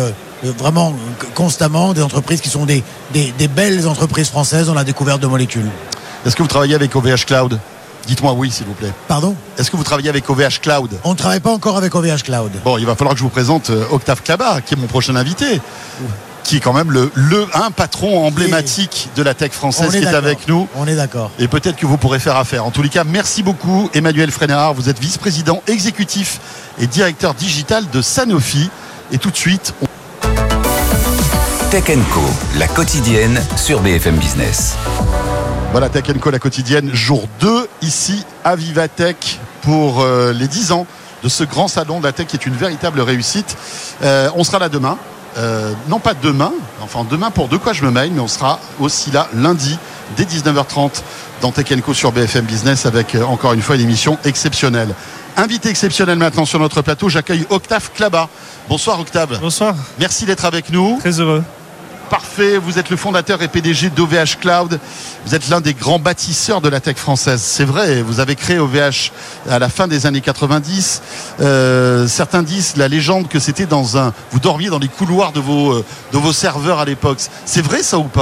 vraiment constamment des entreprises qui sont des belles entreprises françaises dans la découverte de molécules. Est-ce que vous travaillez avec OVH Cloud ? Dites-moi oui, s'il vous plaît. Pardon ? Est-ce que vous travaillez avec OVH Cloud ? On ne travaille pas encore avec OVH Cloud. Bon, il va falloir que je vous présente Octave Klaba, qui est mon prochain invité, qui est quand même un patron emblématique de la tech française qui est avec nous. On est d'accord. Et peut-être que vous pourrez faire affaire. En tous les cas, merci beaucoup, Emmanuel Frénard. Vous êtes vice-président exécutif et directeur digital de Sanofi. Et tout de suite, Tech & Co, la quotidienne sur BFM Business. Voilà, Tech & Co, la quotidienne, jour 2, ici à Vivatech, pour les 10 ans de ce grand salon de la tech qui est une véritable réussite. On sera là demain. Non pas demain, enfin demain pour De quoi je me mêle, mais on sera aussi là lundi dès 19h30 dans Tech & Co sur BFM Business avec encore une fois une émission exceptionnelle. Invité exceptionnel maintenant sur notre plateau, j'accueille Octave Klaba. Bonsoir Octave. Bonsoir. Merci d'être avec nous. Très heureux. Parfait, vous êtes le fondateur et PDG d'OVH Cloud. Vous êtes l'un des grands bâtisseurs de la tech française. C'est vrai, vous avez créé OVH à la fin des années 90. Certains disent la légende que c'était vous dormiez dans les couloirs de vos serveurs à l'époque. C'est vrai ça ou pas ?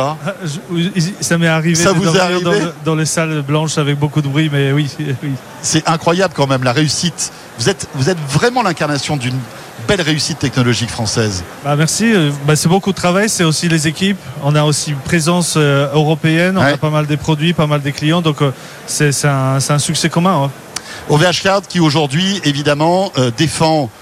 Ça m'est arrivé ça vous est arrivé dans les salles blanches avec beaucoup de bruit, mais oui. C'est incroyable quand même la réussite. Vous êtes vraiment l'incarnation d'une belle réussite technologique française. Merci. C'est beaucoup de travail, c'est aussi les équipes. On a aussi une présence européenne, on a pas mal des produits, pas mal des clients, donc c'est un succès commun. Hein. OVH Cloud qui aujourd'hui évidemment défend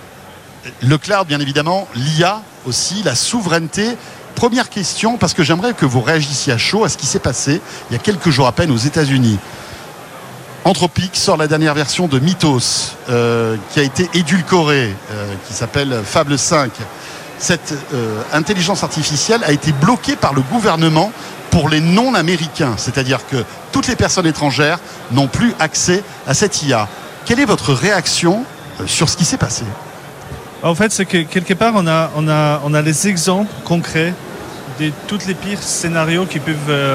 le cloud, bien évidemment, l'IA aussi, la souveraineté. Première question, parce que j'aimerais que vous réagissiez à chaud à ce qui s'est passé il y a quelques jours à peine aux États-Unis. Anthropic sort la dernière version de Mythos qui a été édulcorée, qui s'appelle Fable 5. Cette intelligence artificielle a été bloquée par le gouvernement pour les non-américains, c'est-à-dire que toutes les personnes étrangères n'ont plus accès à cette IA. Quelle est votre réaction sur ce qui s'est passé ? En fait, c'est que quelque part, on a les exemples concrets de tous les pires scénarios qui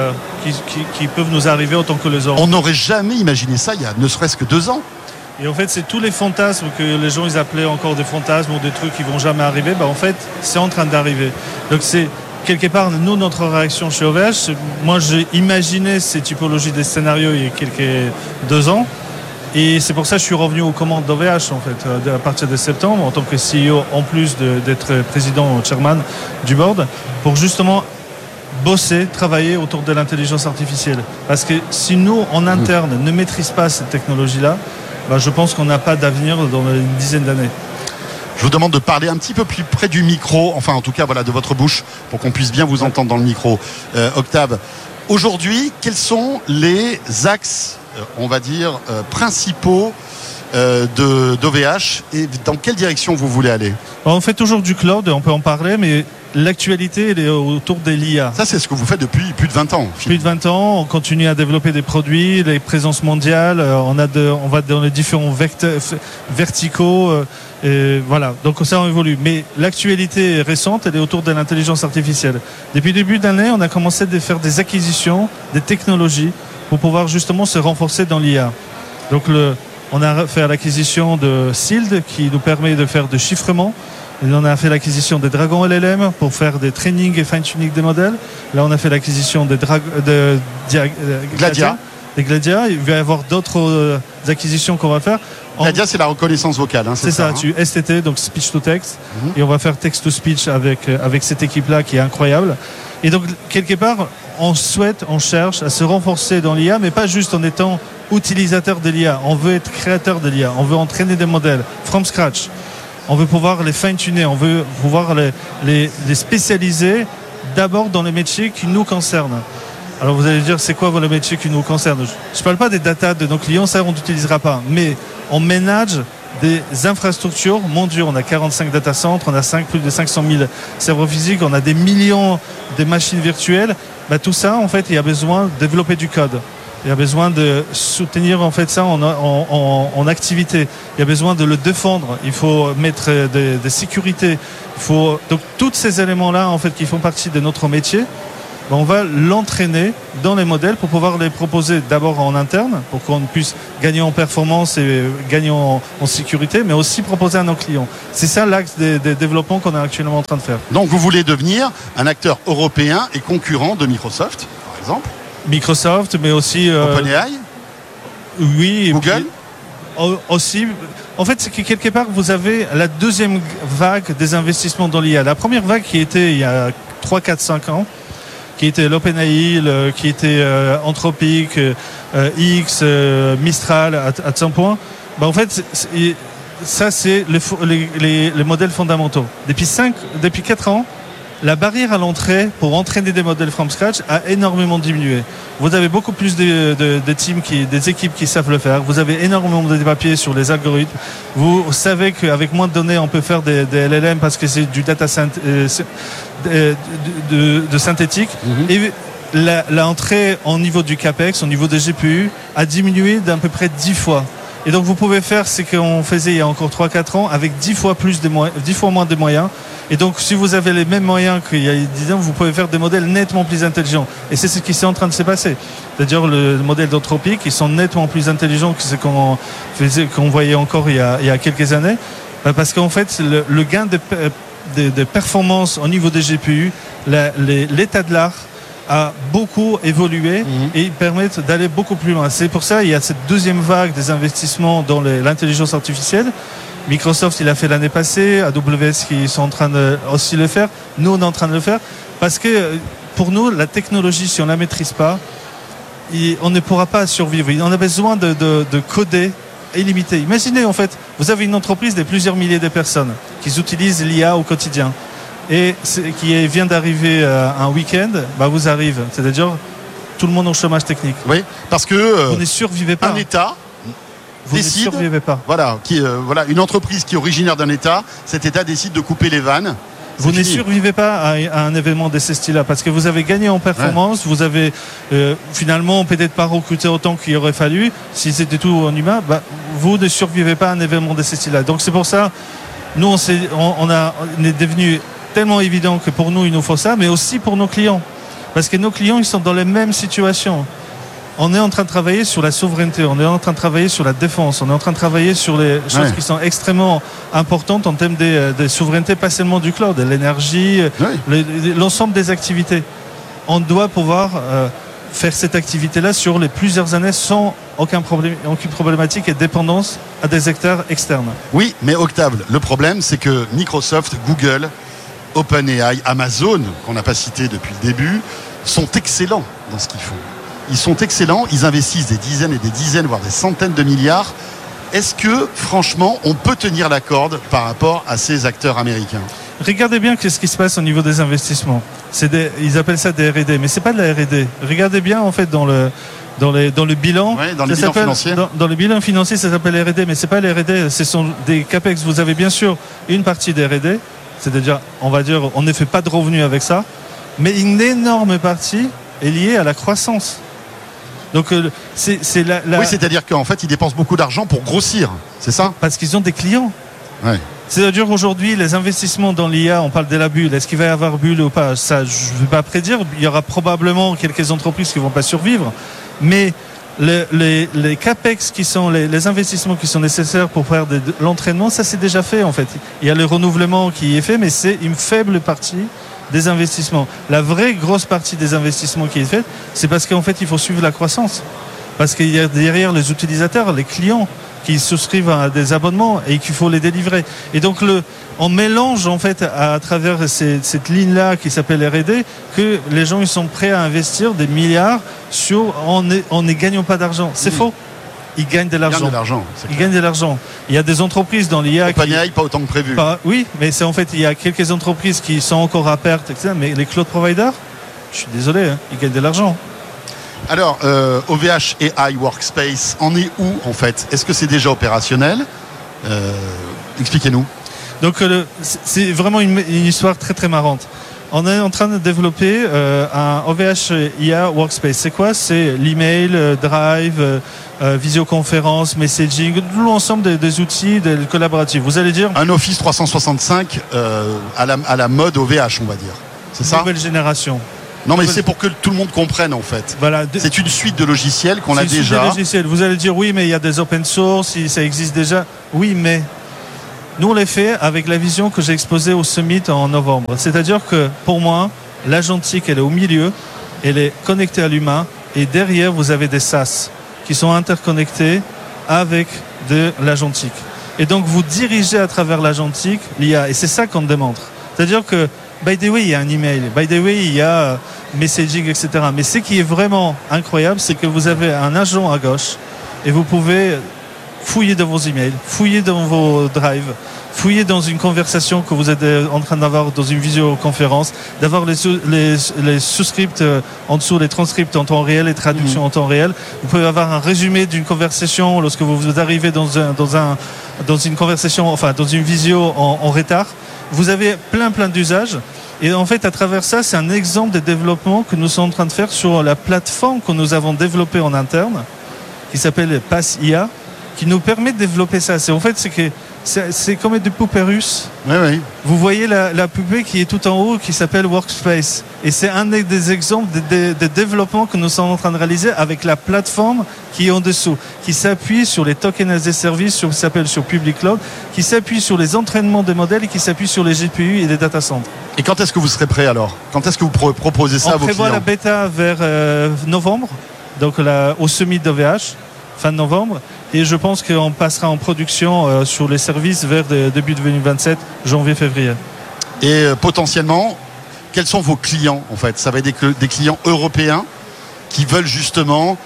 peuvent nous arriver en tant que les hommes. On n'aurait jamais imaginé ça il y a ne serait-ce que 2 ans. Et en fait, c'est tous les fantasmes que les gens ils appelaient encore des fantasmes ou des trucs qui vont jamais arriver. En fait, c'est en train d'arriver. Donc c'est quelque part notre réaction chez OVH. Moi, j'ai imaginé ces typologies des scénarios il y a 2 ans. Et c'est pour ça que je suis revenu aux commandes d'OVH en fait, à partir de septembre, en tant que CEO, en plus d'être président, chairman du board, pour justement bosser, travailler autour de l'intelligence artificielle. Parce que si nous, en interne, ne maîtrisons pas cette technologie-là, je pense qu'on n'a pas d'avenir dans une dizaine d'années. Je vous demande de parler un petit peu plus près du micro, enfin en tout cas de votre bouche, pour qu'on puisse bien vous entendre dans le micro. Octave, aujourd'hui, quels sont les axes on va dire, principaux d'OVH et dans quelle direction vous voulez aller ? On fait toujours du cloud, on peut en parler, mais l'actualité elle est autour de l'IA. Ça, c'est ce que vous faites depuis plus de 20 ans. Plus de 20 ans, on continue à développer des produits, les présences mondiales, on va dans les différents verticaux, et voilà, donc ça on évolue. Mais l'actualité récente, elle est autour de l'intelligence artificielle. Depuis le début d'année, on a commencé à faire des acquisitions, des technologies, pour pouvoir justement se renforcer dans l'IA. Donc on a fait l'acquisition de Sild qui nous permet de faire du chiffrement. Et on a fait l'acquisition des Dragon LLM pour faire des training et fine-tuning des modèles. Là, on a fait l'acquisition des Gladia. Des Gladia. Il va y avoir d'autres acquisitions qu'on va faire. Gladia, c'est la reconnaissance vocale. C'est ça, STT, donc speech to text. Et on va faire text to speech avec cette équipe-là qui est incroyable. Et donc, quelque part, on cherche à se renforcer dans l'IA, mais pas juste en étant utilisateur de l'IA. On veut être créateur de l'IA. On veut entraîner des modèles from scratch. On veut pouvoir les fine-tuner. On veut pouvoir les spécialiser d'abord dans les métiers qui nous concernent. Alors, vous allez dire, c'est quoi les métiers qui nous concernent ? Je ne parle pas des data de nos clients, ça, on n'utilisera pas. Mais on manage des infrastructures mondiaux. On a 45 data centers, on a plus de 500 000 serveurs physiques, on a des millions de machines virtuelles. Tout ça, en fait, il y a besoin de développer du code. Il y a besoin de soutenir en fait ça en activité. Il y a besoin de le défendre. Il faut mettre des sécurités. Donc tous ces éléments-là, en fait, qui font partie de notre métier, on va l'entraîner dans les modèles pour pouvoir les proposer d'abord en interne, pour qu'on puisse gagner en performance et gagner en sécurité, mais aussi proposer à nos clients. C'est ça l'axe des développements qu'on est actuellement en train de faire. Donc vous voulez devenir un acteur européen et concurrent de Microsoft, par exemple? Microsoft, mais aussi OpenAI? Oui. Google? Aussi. En fait, c'est que quelque part, vous avez la deuxième vague des investissements dans l'IA. La première vague qui était il y a 3, 4, 5 ans, qui était l'OpenAI, qui était Anthropic, X, Mistral, à un point. En fait, ça, c'est les modèles fondamentaux. Depuis 4 ans, la barrière à l'entrée pour entraîner des modèles from scratch a énormément diminué. Vous avez beaucoup plus de teams, des équipes qui savent le faire. Vous avez énormément de papiers sur les algorithmes. Vous savez qu'avec moins de données, on peut faire des LLM parce que c'est du data de synthétique. Et l'entrée au niveau du CAPEX, au niveau des GPU, a diminué d'à peu près 10 fois. Et donc vous pouvez faire ce qu'on faisait il y a encore 3-4 ans avec 10 fois moins de moyens. Et donc si vous avez les mêmes moyens qu'il y a 10 ans, vous pouvez faire des modèles nettement plus intelligents. Et c'est ce qui est en train de se passer. C'est-à-dire le modèle d'Anthropic, ils sont nettement plus intelligents que ce qu'on voyait encore il y a quelques années. Parce qu'en fait, le gain de performance au niveau des GPU, l'état de l'art a beaucoup évolué et ils permettent d'aller beaucoup plus loin. C'est pour ça qu'il y a cette deuxième vague des investissements dans l'intelligence artificielle. Microsoft, il a fait l'année passée, AWS qui sont en train de aussi le faire. Nous, on est en train de le faire parce que pour nous, la technologie, si on la maîtrise pas, on ne pourra pas survivre. On a besoin de coder illimité. Imaginez, en fait, vous avez une entreprise de plusieurs milliers de personnes qui utilisent l'IA au quotidien. Et qui vient d'arriver un week-end, vous arrive. C'est-à-dire tout le monde au chômage technique. Oui, parce que vous ne survivez pas. Un État décide. Ne survivez pas. Voilà, une entreprise qui est originaire d'un État, cet État décide de couper les vannes. Vous ne survivez pas à un événement de ce style-là parce que vous avez gagné en performance, vous avez finalement peut-être pas recruté autant qu'il aurait fallu. Si c'était tout en humain, vous ne survivez pas à un événement de ce style-là. Donc c'est pour ça, nous on est devenu tellement évident que pour nous il nous faut ça, mais aussi pour nos clients, parce que nos clients ils sont dans les mêmes situations. On est en train de travailler sur la souveraineté, on est en train de travailler sur la défense, on est en train de travailler sur les choses qui sont extrêmement importantes en termes de souveraineté, pas seulement du cloud, de l'énergie, l'ensemble des activités. On doit pouvoir faire cette activité-là sur les plusieurs années sans aucune problématique et dépendance à des acteurs externes. Oui, mais Octave, le problème c'est que Microsoft, Google, OpenAI, Amazon, qu'on n'a pas cité depuis le début, sont excellents dans ce qu'ils font. Ils sont excellents, ils investissent des dizaines et des dizaines, voire des centaines de milliards. Est-ce que, franchement, on peut tenir la corde par rapport à ces acteurs américains? Regardez bien ce qui se passe au niveau des investissements. Ils appellent ça des R&D, mais c'est pas de la R&D. Regardez bien, en fait, dans le bilan. Oui, dans le bilan financier. Dans le bilan financier, ça s'appelle R&D, mais c'est pas les R&D, ce sont des CAPEX. Vous avez bien sûr une partie des R&D, c'est-à-dire, on va dire, on ne fait pas de revenus avec ça, mais une énorme partie est liée à la croissance. Donc oui, c'est-à-dire qu'en fait, ils dépensent beaucoup d'argent pour grossir, c'est ça? Parce qu'ils ont des clients. Ouais. C'est-à-dire aujourd'hui, les investissements dans l'IA, on parle de la bulle. Est-ce qu'il va y avoir bulle ou pas? Ça, je ne vais pas prédire. Il y aura probablement quelques entreprises qui ne vont pas survivre. Mais les CAPEX qui sont les investissements qui sont nécessaires pour faire de l'entraînement, ça c'est déjà fait en fait. Il y a le renouvellement qui est fait, mais c'est une faible partie des investissements. La vraie grosse partie des investissements qui est faite, c'est parce qu'en fait il faut suivre la croissance. Parce qu'il y a derrière les utilisateurs, les clients qui souscrivent à des abonnements et qu'il faut les délivrer. Et donc on mélange en fait à travers cette ligne-là qui s'appelle R&D que les gens ils sont prêts à investir des milliards en ne gagnant pas d'argent. C'est faux. Ils gagnent de l'argent. Ils gagnent de l'argent. Il y a des entreprises dans l'IA OpenAI, pas autant que prévu. Oui, mais c'est en fait il y a quelques entreprises qui sont encore à perte, etc. Mais les cloud providers, je suis désolé, ils gagnent de l'argent. Alors, OVH AI Workspace, en est où en fait? Est-ce que c'est déjà opérationnel? Expliquez-nous. Donc, c'est vraiment une histoire très très marrante. On est en train de développer un OVH IA Workspace. C'est quoi? C'est l'email, Drive, visioconférence, messaging, tout l'ensemble des outils collaboratifs. Vous allez dire un Office 365 à la mode OVH, on va dire. C'est ça? Nouvelle génération. Non, mais c'est pour que tout le monde comprenne en fait. Voilà. C'est une suite de logiciels qu'on a déjà. C'est une suite de logiciels. Vous allez dire oui, mais il y a des open source, ça existe déjà. Oui, mais nous on les fait avec la vision que j'ai exposée au Summit en novembre. C'est-à-dire que pour moi, l'agentique, elle est au milieu, elle est connectée à l'humain, et derrière vous avez des SaaS qui sont interconnectés avec de l'agentique. Et donc vous dirigez à travers l'agentique l'IA, et c'est ça qu'on démontre. C'est-à-dire que by the way, il y a un email, by the way, il y a messaging, etc. Mais ce qui est vraiment incroyable, c'est que vous avez un agent à gauche et vous pouvez fouiller dans vos emails, fouiller dans vos drives, fouiller dans une conversation que vous êtes en train d'avoir dans une visioconférence, d'avoir les sous-scripts en dessous, les transcripts en temps réel, les traductions en temps réel. Vous pouvez avoir un résumé d'une conversation lorsque vous arrivez dans une conversation, enfin dans une visio en retard. Vous avez plein d'usages. Et en fait, à travers ça, c'est un exemple de développement que nous sommes en train de faire sur la plateforme que nous avons développée en interne, qui s'appelle PassIA, qui nous permet de développer ça. C'est comme des poupées russes. Oui. Vous voyez la poupée qui est tout en haut, qui s'appelle Workspace. Et c'est un des exemples de développement que nous sommes en train de réaliser avec la plateforme qui est en dessous, qui s'appuie sur les tokens as a service, qui s'appelle sur Public Cloud, qui s'appuie sur les entraînements des modèles et qui s'appuie sur les GPU et les data centers. Et quand est-ce que vous serez prêt alors? Quand est-ce que vous proposez ça à vos clients? On prévoit la bêta vers novembre, donc au Summit d'OVH, fin de novembre. Et je pense qu'on passera en production sur les services vers début 2027, janvier-février. Et potentiellement, quels sont vos clients en fait? Ça va être des clients européens qui veulent justement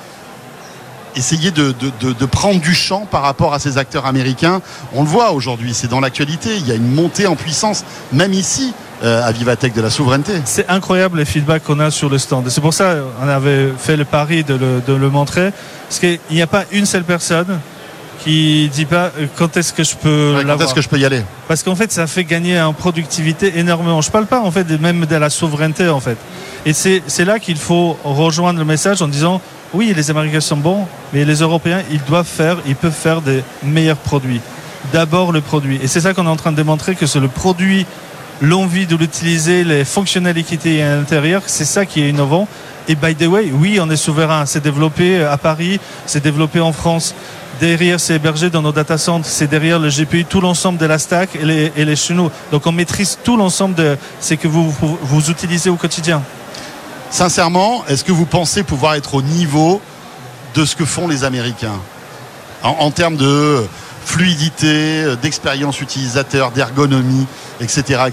essayer de prendre du champ par rapport à ces acteurs américains. On le voit aujourd'hui, c'est dans l'actualité. Il y a une montée en puissance, même ici, à Vivatech, de la souveraineté. C'est incroyable les feedbacks qu'on a sur le stand. Et c'est pour ça qu'on avait fait le pari de le montrer. Parce qu'il n'y a pas une seule personne qui dit pas quand est-ce que je peux l'avoir. Quand est-ce que je peux y aller? Parce qu'en fait, ça fait gagner en productivité énormément. Je parle pas en fait même de la souveraineté en fait. Et c'est là qu'il faut rejoindre le message en disant oui, les Américains sont bons, mais les Européens, ils peuvent faire des meilleurs produits. D'abord le produit. Et c'est ça qu'on est en train de démontrer, que c'est le produit, l'envie de l'utiliser, les fonctionnalités à l'intérieur, c'est ça qui est innovant. Et by the way, oui, on est souverain. C'est développé à Paris, c'est développé en France. Derrière, c'est hébergé dans nos data centers. C'est derrière le GPU, tout l'ensemble de la stack et les chez nous. Donc on maîtrise tout l'ensemble de ce que vous utilisez au quotidien. Sincèrement, est-ce que vous pensez pouvoir être au niveau de ce que font les Américains en termes de fluidité, d'expérience utilisateur, d'ergonomie, etc.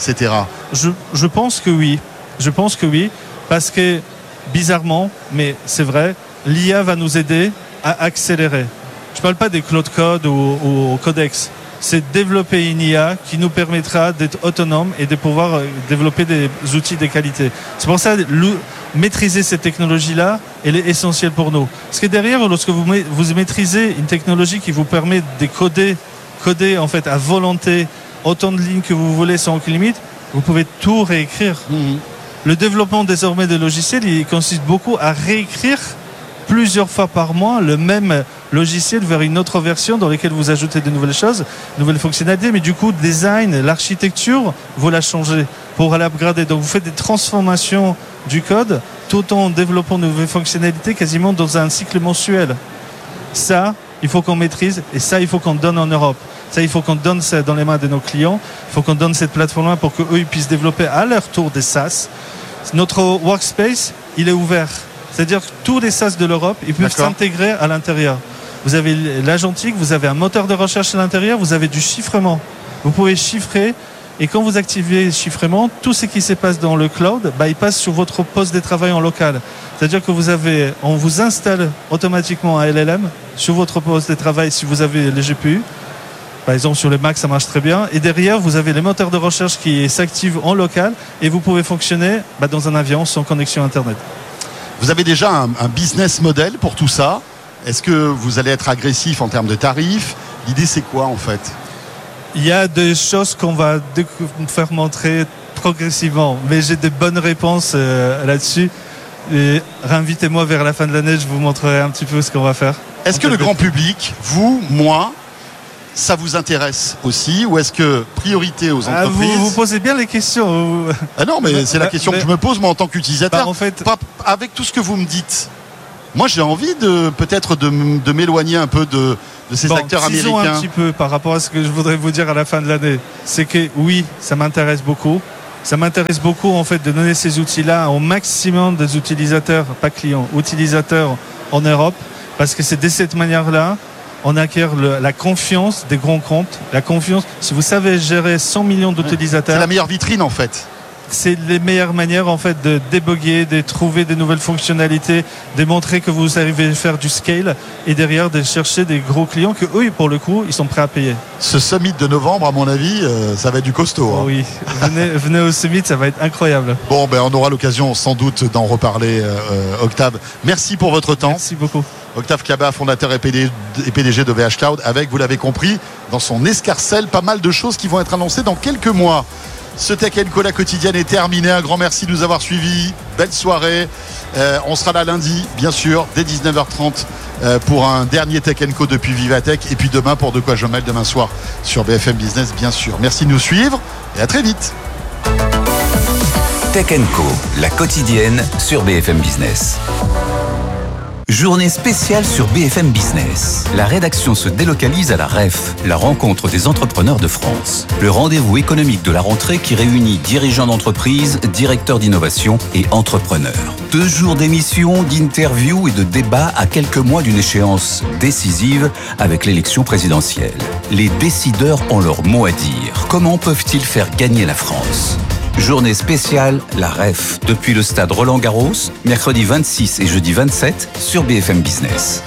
Je pense que oui. Je pense que oui. Parce que, bizarrement, mais c'est vrai, l'IA va nous aider à accélérer. Je ne parle pas des cloud code ou codex. C'est développer une IA qui nous permettra d'être autonome et de pouvoir développer des outils de qualité. C'est pour ça que maîtriser cette technologie-là, elle est essentielle pour nous. Parce que derrière, lorsque vous maîtrisez une technologie qui vous permet de coder en fait à volonté autant de lignes que vous voulez sans aucune limite, vous pouvez tout réécrire. Le développement désormais des logiciels, il consiste beaucoup à réécrire plusieurs fois par mois le même logiciel vers une autre version dans laquelle vous ajoutez de nouvelles choses, de nouvelles fonctionnalités, mais du coup, le design, l'architecture, vous la changez pour l'upgrader. Donc, vous faites des transformations du code tout en développant de nouvelles fonctionnalités quasiment dans un cycle mensuel. Ça, il faut qu'on maîtrise et ça, il faut qu'on donne en Europe. Ça, il faut qu'on donne ça dans les mains de nos clients. Il faut qu'on donne cette plateforme-là pour qu'eux, ils puissent développer à leur tour des SaaS. Notre workspace, il est ouvert. C'est-à-dire que tous les SaaS de l'Europe, ils peuvent s'intégrer à l'intérieur. Vous avez l'agentique, vous avez un moteur de recherche à l'intérieur, vous avez du chiffrement. Vous pouvez chiffrer et quand vous activez le chiffrement, tout ce qui se passe dans le cloud, il passe sur votre poste de travail en local. C'est-à-dire que on vous installe automatiquement un LLM sur votre poste de travail si vous avez les GPU. Par exemple, sur les Mac, ça marche très bien. Et derrière, vous avez les moteurs de recherche qui s'activent en local et vous pouvez fonctionner dans un avion sans connexion Internet. Vous avez déjà un business model pour tout ça? Est-ce que vous allez être agressif en termes de tarifs? L'idée, c'est quoi en fait? Il y a des choses qu'on va faire montrer progressivement, mais j'ai de bonnes réponses là-dessus. Et réinvitez-moi vers la fin de l'année, je vous montrerai un petit peu ce qu'on va faire. Est-ce que le grand public, vous, moi, ça vous intéresse aussi, ou est-ce que priorité aux entreprises? Vous posez bien les questions. Ah non, mais c'est la question que je me pose moi en tant qu'utilisateur. En fait, avec tout ce que vous me dites, moi j'ai envie peut-être de m'éloigner un peu de ces acteurs américains. Un petit peu par rapport à ce que je voudrais vous dire à la fin de l'année. C'est que oui, ça m'intéresse beaucoup. Ça m'intéresse beaucoup en fait de donner ces outils-là au maximum des utilisateurs, pas clients, utilisateurs en Europe, parce que c'est de cette manière-là on acquiert la confiance des grands comptes. La confiance, si vous savez gérer 100 millions d'utilisateurs, c'est la meilleure vitrine en fait. C'est les meilleures manières en fait de débugger, de trouver des nouvelles fonctionnalités, de montrer que vous arrivez à faire du scale et derrière de chercher des gros clients que eux, pour le coup, ils sont prêts à payer. Ce summit de novembre, à mon avis, ça va être du costaud. Hein. Oui, venez au summit, ça va être incroyable. Bon, on aura l'occasion sans doute d'en reparler, Octave. Merci pour votre temps. Merci beaucoup. Octave Klaba, fondateur et PDG de VH Cloud, avec, vous l'avez compris, dans son escarcelle, pas mal de choses qui vont être annoncées dans quelques mois. Ce Tech & Co, la quotidienne, est terminé. Un grand merci de nous avoir suivis. Belle soirée. On sera là lundi, bien sûr, dès 19h30 pour un dernier Tech & Co depuis Vivatech. Et puis demain pour De quoi je mêle, demain soir sur BFM Business, bien sûr. Merci de nous suivre et à très vite. Tech & Co, la quotidienne sur BFM Business. Journée spéciale sur BFM Business. La rédaction se délocalise à la REF, la rencontre des entrepreneurs de France. Le rendez-vous économique de la rentrée qui réunit dirigeants d'entreprise, directeurs d'innovation et entrepreneurs. 2 jours d'émissions, d'interviews et de débats à quelques mois d'une échéance décisive avec l'élection présidentielle. Les décideurs ont leur mot à dire. Comment peuvent-ils faire gagner la France ? Journée spéciale, la REF, depuis le stade Roland-Garros, mercredi 26 et jeudi 27 sur BFM Business.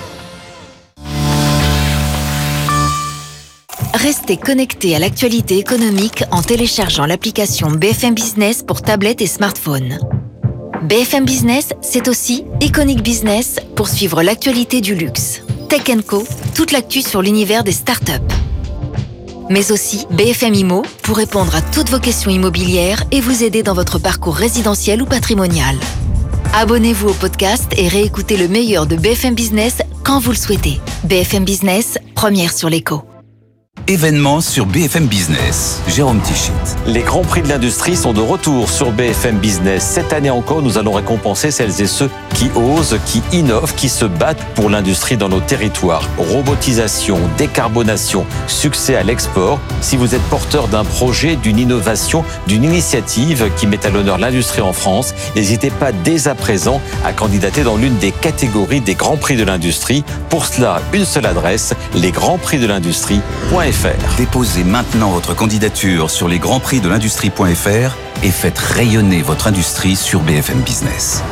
Restez connectés à l'actualité économique en téléchargeant l'application BFM Business pour tablette et smartphone. BFM Business, c'est aussi Iconic Business pour suivre l'actualité du luxe. Tech & Co, toute l'actu sur l'univers des startups. Mais aussi BFM Immo pour répondre à toutes vos questions immobilières et vous aider dans votre parcours résidentiel ou patrimonial. Abonnez-vous au podcast et réécoutez le meilleur de BFM Business quand vous le souhaitez. BFM Business, première sur l'écho. Événements sur BFM Business. Jérôme Tichit. Les grands prix de l'industrie sont de retour sur BFM Business. Cette année encore, nous allons récompenser celles et ceux qui osent, qui innovent, qui se battent pour l'industrie dans nos territoires. Robotisation, décarbonation, succès à l'export. Si vous êtes porteur d'un projet, d'une innovation, d'une initiative qui met à l'honneur l'industrie en France, n'hésitez pas dès à présent à candidater dans l'une des catégories des grands prix de l'industrie. Pour cela, une seule adresse, lesgrandsprixdelindustrie.fr. Déposez maintenant votre candidature sur lesgrandsprixdelindustrie.fr et faites rayonner votre industrie sur BFM Business.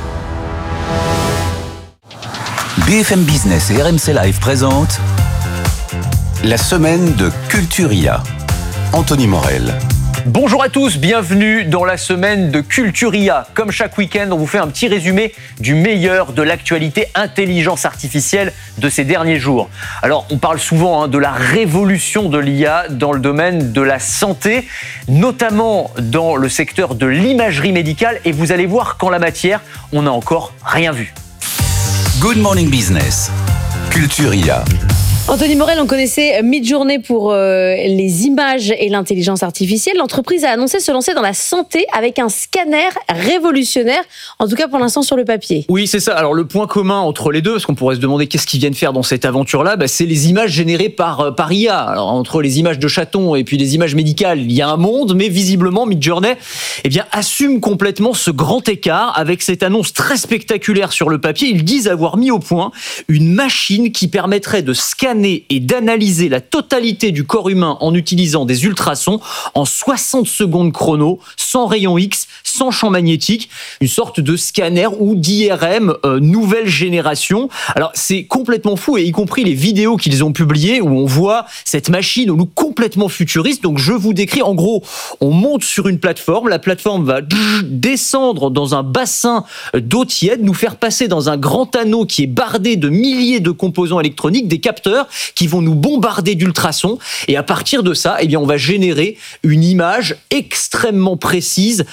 BFM Business et RMC Live présentent la semaine de Culturia. Anthony Morel. Bonjour à tous, bienvenue dans la semaine de Culturia. Comme chaque week-end, on vous fait un petit résumé du meilleur de l'actualité intelligence artificielle de ces derniers jours. Alors, on parle souvent de la révolution de l'IA dans le domaine de la santé, notamment dans le secteur de l'imagerie médicale. Et vous allez voir qu'en la matière, on n'a encore rien vu. Good Morning Business. Culturia. Anthony Morel, on connaissait Midjourney pour les images et l'intelligence artificielle. L'entreprise a annoncé se lancer dans la santé avec un scanner révolutionnaire, en tout cas pour l'instant sur le papier. Oui, c'est ça. Alors le point commun entre les deux, parce qu'on pourrait se demander qu'est-ce qu'ils viennent faire dans cette aventure-là, c'est les images générées par IA. Alors entre les images de chatons et puis les images médicales, il y a un monde, mais visiblement Midjourney assume complètement ce grand écart avec cette annonce très spectaculaire sur le papier. Ils disent avoir mis au point une machine qui permettrait de scanner et d'analyser la totalité du corps humain en utilisant des ultrasons en 60 secondes chrono, sans rayon X, sans champ magnétique, une sorte de scanner ou d'IRM nouvelle génération. Alors c'est complètement fou, et y compris les vidéos qu'ils ont publiées où on voit cette machine au look complètement futuriste. Donc je vous décris, en gros, on monte sur une plateforme, la plateforme va descendre dans un bassin d'eau tiède, nous faire passer dans un grand anneau qui est bardé de milliers de composants électroniques, des capteurs qui vont nous bombarder d'ultrasons, et à partir de ça, on va générer une image extrêmement précise en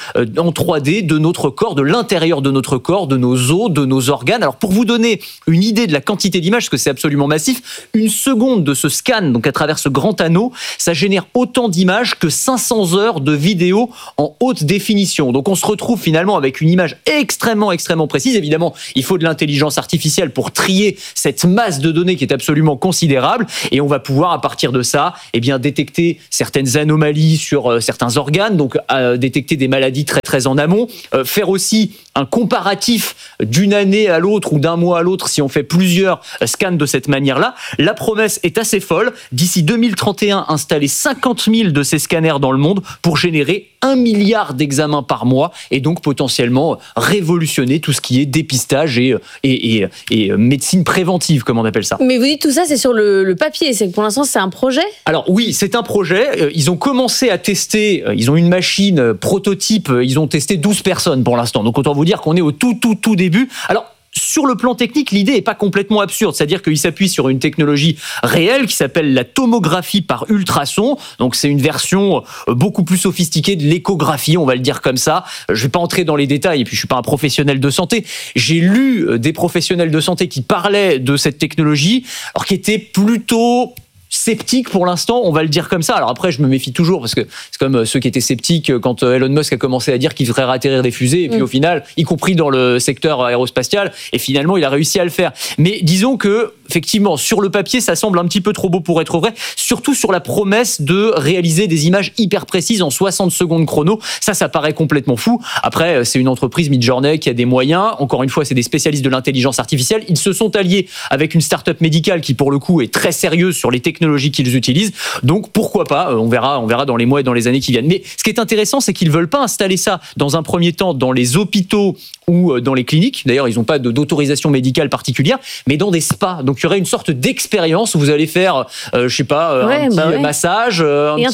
en 3D de notre corps, de l'intérieur de notre corps, de nos os, de nos organes. Alors pour vous donner une idée de la quantité d'images, parce que c'est absolument massif, une seconde de ce scan, donc à travers ce grand anneau, ça génère autant d'images que 500 heures de vidéo en haute définition. Donc on se retrouve finalement avec une image extrêmement précise. Évidemment, il faut de l'intelligence artificielle pour trier cette masse de données qui est absolument considérable, et on va pouvoir à partir de ça, détecter certaines anomalies sur certains organes, donc détecter des maladies très en amont, faire aussi un comparatif d'une année à l'autre ou d'un mois à l'autre si on fait plusieurs scans de cette manière-là. La promesse est assez folle. D'ici 2031, installer 50 000 de ces scanners dans le monde pour générer 1 milliard d'examens par mois et donc potentiellement révolutionner tout ce qui est dépistage et médecine préventive, comme on appelle ça. Mais vous dites tout ça, c'est sur le papier. C'est que pour l'instant, c'est un projet ? Alors oui, c'est un projet. Ils ont commencé à tester. Ils ont une machine prototype. Ils ont testé 12 personnes pour l'instant. Donc autant vous dire qu'on est au tout début. Alors, sur le plan technique, l'idée n'est pas complètement absurde. C'est-à-dire qu'il s'appuie sur une technologie réelle qui s'appelle la tomographie par ultrason. Donc c'est une version beaucoup plus sophistiquée de l'échographie, on va le dire comme ça. Je ne vais pas entrer dans les détails, et puis je ne suis pas un professionnel de santé. J'ai lu des professionnels de santé qui parlaient de cette technologie, alors qui étaient plutôt sceptique pour l'instant, on va le dire comme ça. Alors après, je me méfie toujours parce que c'est comme ceux qui étaient sceptiques quand Elon Musk a commencé à dire qu'il ferait atterrir des fusées, et puis au final, y compris dans le secteur aérospatial, et finalement, il a réussi à le faire. Mais disons que, effectivement, sur le papier, ça semble un petit peu trop beau pour être vrai, surtout sur la promesse de réaliser des images hyper précises en 60 secondes chrono. Ça paraît complètement fou. Après, c'est une entreprise Midjourney qui a des moyens. Encore une fois, c'est des spécialistes de l'intelligence artificielle. Ils se sont alliés avec une start-up médicale qui, pour le coup, est très sérieuse sur les technologies qu'ils utilisent. Donc, pourquoi pas, on verra dans les mois et dans les années qui viennent. Mais ce qui est intéressant, c'est qu'ils veulent pas installer ça dans un premier temps dans les hôpitaux ou dans les cliniques. D'ailleurs, ils n'ont pas d'autorisation médicale particulière, mais dans des spas. Donc, il y aurait une sorte d'expérience où vous allez faire, un petit massage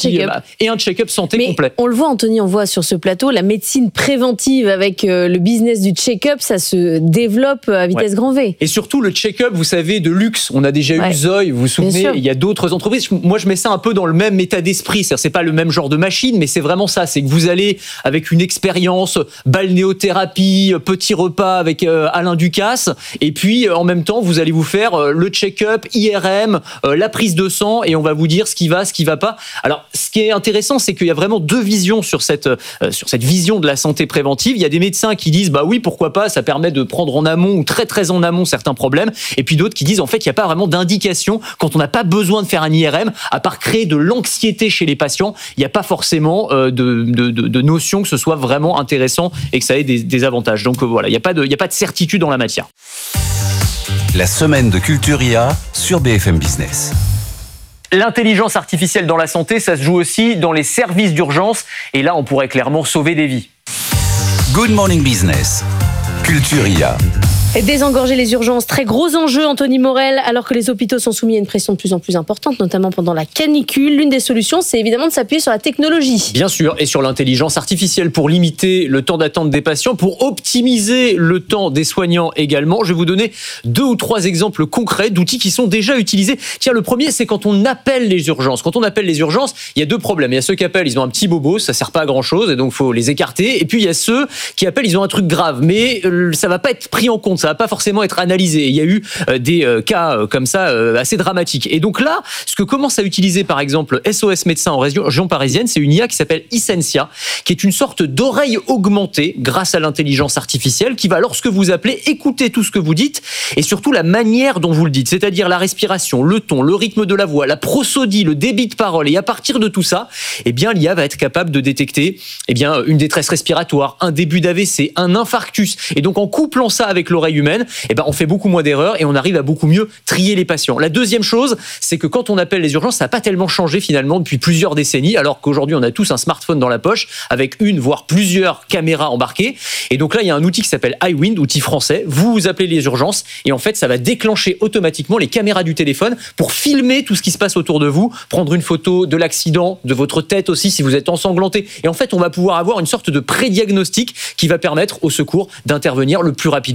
et un check-up santé complet. On le voit, Anthony, on voit sur ce plateau, la médecine préventive avec le business du check-up, ça se développe à vitesse grand V. Et surtout, le check-up, vous savez, de luxe. On a déjà eu Zoï, vous vous souvenez, il y a d'autres entreprises. Moi, je mets ça un peu dans le même état d'esprit. C'est pas le même genre de machine, mais c'est vraiment ça. C'est que vous allez avec une expérience balnéothérapie, petit repas avec Alain Ducasse, et puis en même temps, vous allez vous faire le check-up, IRM, la prise de sang, et on va vous dire ce qui va pas. Alors, ce qui est intéressant, c'est qu'il y a vraiment deux visions sur cette vision de la santé préventive. Il y a des médecins qui disent, bah oui, pourquoi pas, ça permet de prendre en amont ou très en amont certains problèmes, et puis d'autres qui disent, en fait, il n'y a pas vraiment d'indication quand on n'a pas besoin de faire un IRM, à part créer de l'anxiété chez les patients. Il n'y a pas forcément de notion que ce soit vraiment intéressant et que ça ait des avantages. Donc voilà, il n'y a pas de certitude en la matière. La semaine de Culture IA sur BFM Business. L'intelligence artificielle dans la santé, ça se joue aussi dans les services d'urgence, et là, on pourrait clairement sauver des vies. Good Morning Business, Culture IA. Et désengorger les urgences, très gros enjeu, Anthony Morel, alors que les hôpitaux sont soumis à une pression de plus en plus importante, notamment pendant la canicule. L'une des solutions, c'est évidemment de s'appuyer sur la technologie. Bien sûr, et sur l'intelligence artificielle pour limiter le temps d'attente des patients, pour optimiser le temps des soignants également. Je vais vous donner 2 ou 3 exemples concrets d'outils qui sont déjà utilisés. Tiens, le premier, c'est quand on appelle les urgences. Quand on appelle les urgences, il y a 2 problèmes. Il y a ceux qui appellent, ils ont un petit bobo, ça sert pas à grand chose, et donc faut les écarter. Et puis il y a ceux qui appellent, ils ont un truc grave, mais ça va pas être pris en compte, ça va pas forcément être analysé. Il y a eu des cas comme ça assez dramatiques. Et donc là, ce que commence à utiliser par exemple SOS Médecins en région parisienne, c'est une IA qui s'appelle Essentia, qui est une sorte d'oreille augmentée grâce à l'intelligence artificielle qui va, lorsque vous appelez, écouter tout ce que vous dites et surtout la manière dont vous le dites, c'est-à-dire la respiration, le ton, le rythme de la voix, la prosodie, le débit de parole. Et à partir de tout ça, l'IA va être capable de détecter une détresse respiratoire, un début d'AVC, un infarctus. Et donc en couplant ça avec l'oreille humaine, on fait beaucoup moins d'erreurs et on arrive à beaucoup mieux trier les patients. La deuxième chose, c'est que quand on appelle les urgences, ça n'a pas tellement changé finalement depuis plusieurs décennies, alors qu'aujourd'hui on a tous un smartphone dans la poche avec une voire plusieurs caméras embarquées. Et donc là, il y a un outil qui s'appelle iWind, outil français. Vous appelez les urgences et en fait, ça va déclencher automatiquement les caméras du téléphone pour filmer tout ce qui se passe autour de vous, prendre une photo de l'accident, de votre tête aussi si vous êtes ensanglanté. Et en fait, on va pouvoir avoir une sorte de prédiagnostic qui va permettre au secours d'intervenir le plus rapidement et le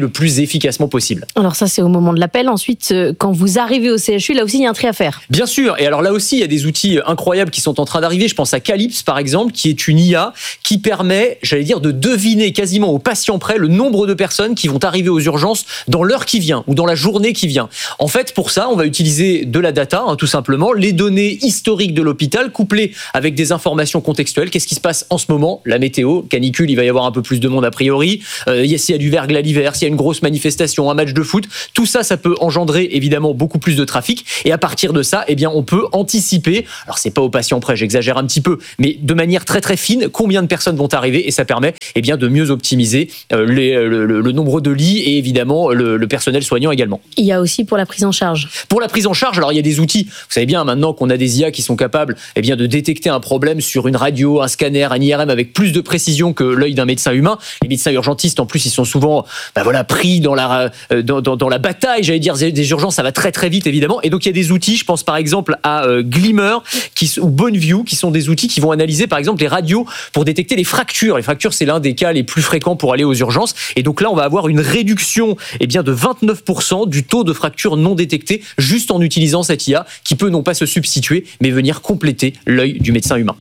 le plus efficacement possible. Alors ça, c'est au moment de l'appel. Ensuite, quand vous arrivez au CHU, là aussi, il y a un tri à faire. Bien sûr. Et alors là aussi, il y a des outils incroyables qui sont en train d'arriver. Je pense à Calypse, par exemple, qui est une IA qui permet, j'allais dire, de deviner quasiment au patient près le nombre de personnes qui vont arriver aux urgences dans l'heure qui vient ou dans la journée qui vient. En fait, pour ça, on va utiliser de la data, tout simplement, les données historiques de l'hôpital couplées avec des informations contextuelles. Qu'est-ce qui se passe en ce moment? La météo, canicule, il va y avoir un peu plus de monde a priori. S'il y a du verglas l'hiver, s'il y a une grosse manifestation, un match de foot, tout ça, ça peut engendrer évidemment beaucoup plus de trafic. Et à partir de ça, eh bien, on peut anticiper. Alors, c'est pas au patient près, j'exagère un petit peu, mais de manière très très fine, combien de personnes vont arriver, et ça permet, eh bien, de mieux optimiser le nombre de lits et évidemment le personnel soignant également. Il y a aussi pour la prise en charge. Pour la prise en charge, alors il y a des outils. Vous savez bien maintenant qu'on a des IA qui sont capables, eh bien, de détecter un problème sur une radio, un scanner, un IRM avec plus de précision que l'œil d'un médecin humain. Les médecins urgentistes, en plus, ils sont souvent, pris dans la bataille, j'allais dire, des urgences. Ça va très très vite évidemment. Et donc il y a des outils. Je pense par exemple à Glimmer ou Boneview, qui sont des outils qui vont analyser par exemple les radios pour détecter les fractures. Les fractures, c'est l'un des cas les plus fréquents pour aller aux urgences. Et donc là, on va avoir une réduction, eh bien, de 29% du taux de fractures non détectées juste en utilisant cette IA qui peut non pas se substituer, mais venir compléter l'œil du médecin humain.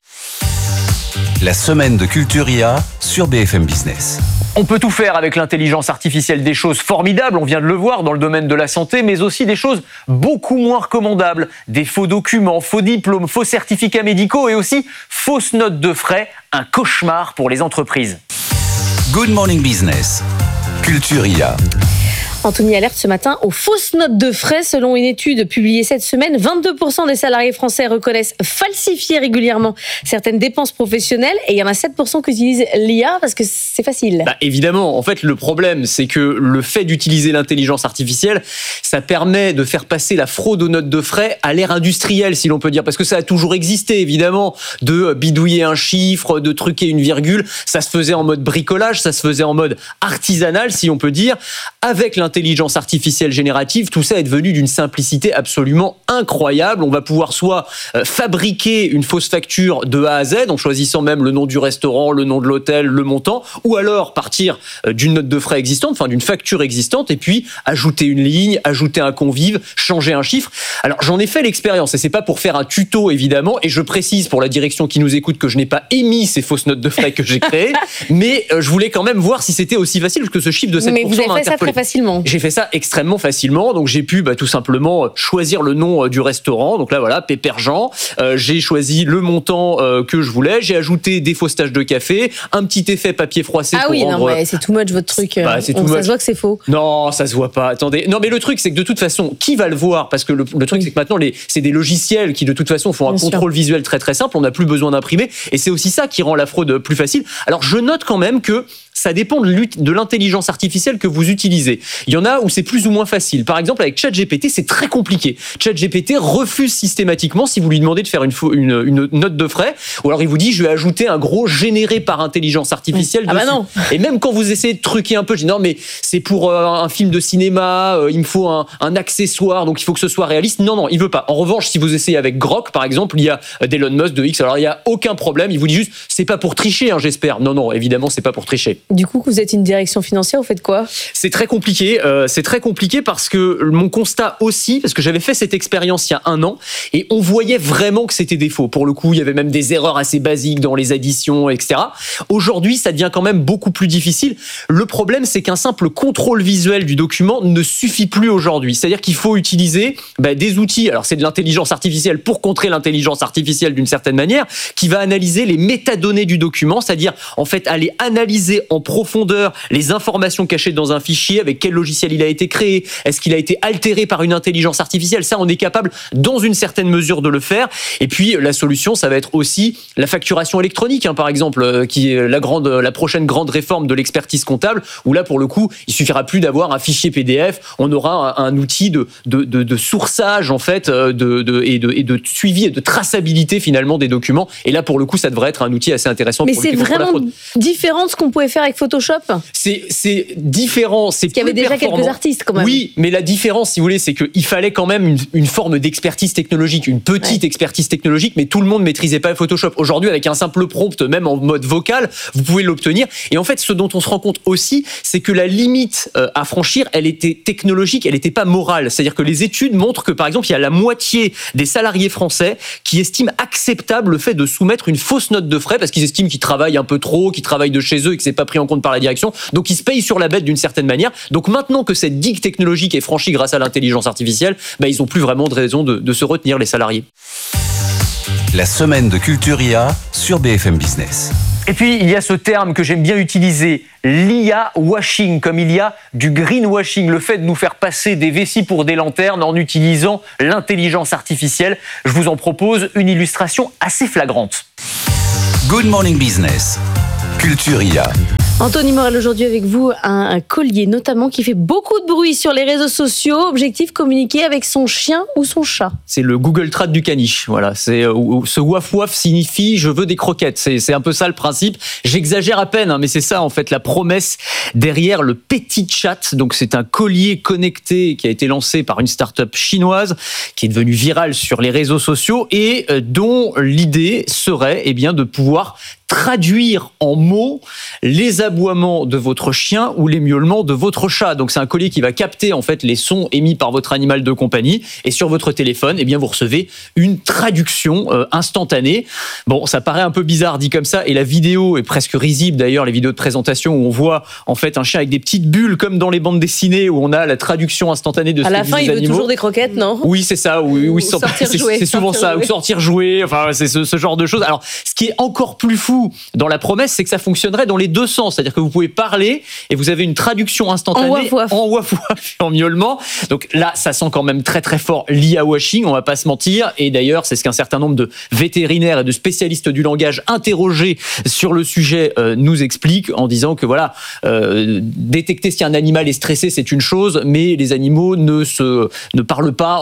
La semaine de Culture IA sur BFM Business. On peut tout faire avec l'intelligence artificielle, des choses formidables, on vient de le voir dans le domaine de la santé, mais aussi des choses beaucoup moins recommandables. Des faux documents, faux diplômes, faux certificats médicaux et aussi fausses notes de frais. Un cauchemar pour les entreprises. Good Morning Business. Culture IA. Anthony alerte ce matin aux fausses notes de frais. Selon une étude publiée cette semaine, 22% des salariés français reconnaissent falsifier régulièrement certaines dépenses professionnelles et il y en a 7% qui utilisent l'IA parce que c'est facile. Évidemment, en fait, le problème, c'est que le fait d'utiliser l'intelligence artificielle, ça permet de faire passer la fraude aux notes de frais à l'ère industrielle, si l'on peut dire, parce que ça a toujours existé, évidemment, de bidouiller un chiffre, de truquer une virgule. Ça se faisait en mode bricolage, ça se faisait en mode artisanal, si on peut dire. Avec l'intelligence artificielle générative, tout ça est devenu d'une simplicité absolument incroyable. On va pouvoir soit fabriquer une fausse facture de A à Z, en choisissant même le nom du restaurant, le nom de l'hôtel, le montant, ou alors partir d'une note de frais existante, enfin d'une facture existante, et puis ajouter une ligne, ajouter un convive, changer un chiffre. Alors j'en ai fait l'expérience, et c'est pas pour faire un tuto évidemment, et je précise pour la direction qui nous écoute que je n'ai pas émis ces fausses notes de frais que j'ai créées, mais je voulais quand même voir si c'était aussi facile, parce que ce chiffre de 7% mais vous avez m'a fait ça interpellé. très facilement. J'ai fait ça extrêmement facilement, donc j'ai pu tout simplement choisir le nom du restaurant, donc là voilà, Pépère Jean, j'ai choisi le montant que je voulais, j'ai ajouté des fausses taches de café, un petit effet papier froissé pour rendre... non, mais c'est too much votre truc, ça se voit que c'est faux. Non, ça se voit pas, attendez. Non, mais le truc, c'est que de toute façon, qui va le voir? Parce que le truc, c'est que maintenant, c'est des logiciels qui de toute façon font un contrôle visuel très très simple, on n'a plus besoin d'imprimer, et c'est aussi ça qui rend la fraude plus facile. Alors je note quand même que ça dépend de l'intelligence artificielle que vous utilisez. Il y en a où c'est plus ou moins facile. Par exemple, avec ChatGPT, c'est très compliqué. ChatGPT refuse systématiquement si vous lui demandez de faire une note de frais, ou alors il vous dit je vais ajouter un gros généré par intelligence artificielle dessus. Non. Et même quand vous essayez de truquer un peu, je dis non mais c'est pour un film de cinéma, il me faut un accessoire, donc il faut que ce soit réaliste. Non, il veut pas. En revanche, si vous essayez avec Grok, par exemple, il y a d'Elon Musk de X, alors il y a aucun problème. Il vous dit juste c'est pas pour tricher, j'espère. Non, évidemment c'est pas pour tricher. Du coup, vous êtes une direction financière, vous faites quoi? C'est très compliqué. C'est très compliqué parce que mon constat aussi, parce que j'avais fait cette expérience il y a 1 an et on voyait vraiment que c'était des faux. Pour le coup, il y avait même des erreurs assez basiques dans les additions, etc. Aujourd'hui, ça devient quand même beaucoup plus difficile. Le problème, c'est qu'un simple contrôle visuel du document ne suffit plus aujourd'hui. C'est-à-dire qu'il faut utiliser des outils. Alors, c'est de l'intelligence artificielle pour contrer l'intelligence artificielle d'une certaine manière, qui va analyser les métadonnées du document, c'est-à-dire en fait aller analyser en profondeur les informations cachées dans un fichier, avec quel logiciel il a été créé, est-ce qu'il a été altéré par une intelligence artificielle. Ça, on est capable dans une certaine mesure de le faire. Et puis la solution, ça va être aussi la facturation électronique, par exemple, qui est la prochaine grande réforme de l'expertise comptable, où là pour le coup, il suffira plus d'avoir un fichier PDF, on aura un outil de sourçage en fait, et de suivi et de traçabilité finalement des documents. Et là pour le coup, ça devrait être un outil assez intéressant. Mais pour c'est lutter contre la vraiment fraude. différent de ce qu'on pouvait faire avec Photoshop. C'est différent, c'est qu'il y avait déjà quelques artistes quand même. Oui, mais la différence, si vous voulez, c'est qu'il fallait quand même une forme d'expertise technologique, une petite expertise technologique, mais tout le monde maîtrisait pas Photoshop. Aujourd'hui, avec un simple prompt, même en mode vocal, vous pouvez l'obtenir. Et en fait, ce dont on se rend compte aussi, c'est que la limite à franchir, elle était technologique, elle n'était pas morale. C'est-à-dire que les études montrent que, par exemple, il y a la moitié des salariés français qui estiment acceptable le fait de soumettre une fausse note de frais parce qu'ils estiment qu'ils travaillent un peu trop, qu'ils travaillent de chez eux et que c'est pas pris en compte par la direction. Donc ils se payent sur la bête d'une certaine manière. Donc maintenant que cette digue technologique est franchie grâce à l'intelligence artificielle, ils n'ont plus vraiment de raison de se retenir, les salariés. La semaine de Culture IA sur BFM Business. Et puis, il y a ce terme que j'aime bien utiliser, l'IA washing, comme il y a du greenwashing, le fait de nous faire passer des vessies pour des lanternes en utilisant l'intelligence artificielle. Je vous en propose une illustration assez flagrante. Good Morning Business, Culture IA. Anthony Morel, aujourd'hui avec vous, un collier notamment qui fait beaucoup de bruit sur les réseaux sociaux. Objectif, communiquer avec son chien ou son chat. C'est le Google Trad du caniche. Voilà, ce waf waf signifie je veux des croquettes. C'est un peu ça le principe. J'exagère à peine, mais c'est ça en fait la promesse derrière le Petit Chat. Donc c'est un collier connecté qui a été lancé par une start-up chinoise qui est devenue virale sur les réseaux sociaux et dont l'idée serait de pouvoir traduire en mots les aboiements de votre chien ou les miaulements de votre chat. Donc c'est un collier qui va capter en fait les sons émis par votre animal de compagnie et sur votre téléphone, vous recevez une traduction instantanée. Bon, ça paraît un peu bizarre dit comme ça et la vidéo est presque risible d'ailleurs, les vidéos de présentation où on voit en fait un chien avec des petites bulles comme dans les bandes dessinées où on a la traduction instantanée de ce que disent les animaux. À la fin, il veut toujours des croquettes, non ? Oui, c'est ça. Oui, c'est souvent ça. Ou sortir jouer. Enfin, c'est ce genre de choses. Alors, ce qui est encore plus fou dans la promesse, c'est que ça fonctionnerait dans les deux sens. C'est-à-dire que vous pouvez parler et vous avez une traduction instantanée en waf-waf, en miaulement. Donc là, ça sent quand même très très fort l'IA washing, on va pas se mentir. Et d'ailleurs, c'est ce qu'un certain nombre de vétérinaires et de spécialistes du langage interrogés sur le sujet nous expliquent en disant que détecter si un animal est stressé, c'est une chose, mais les animaux ne parlent pas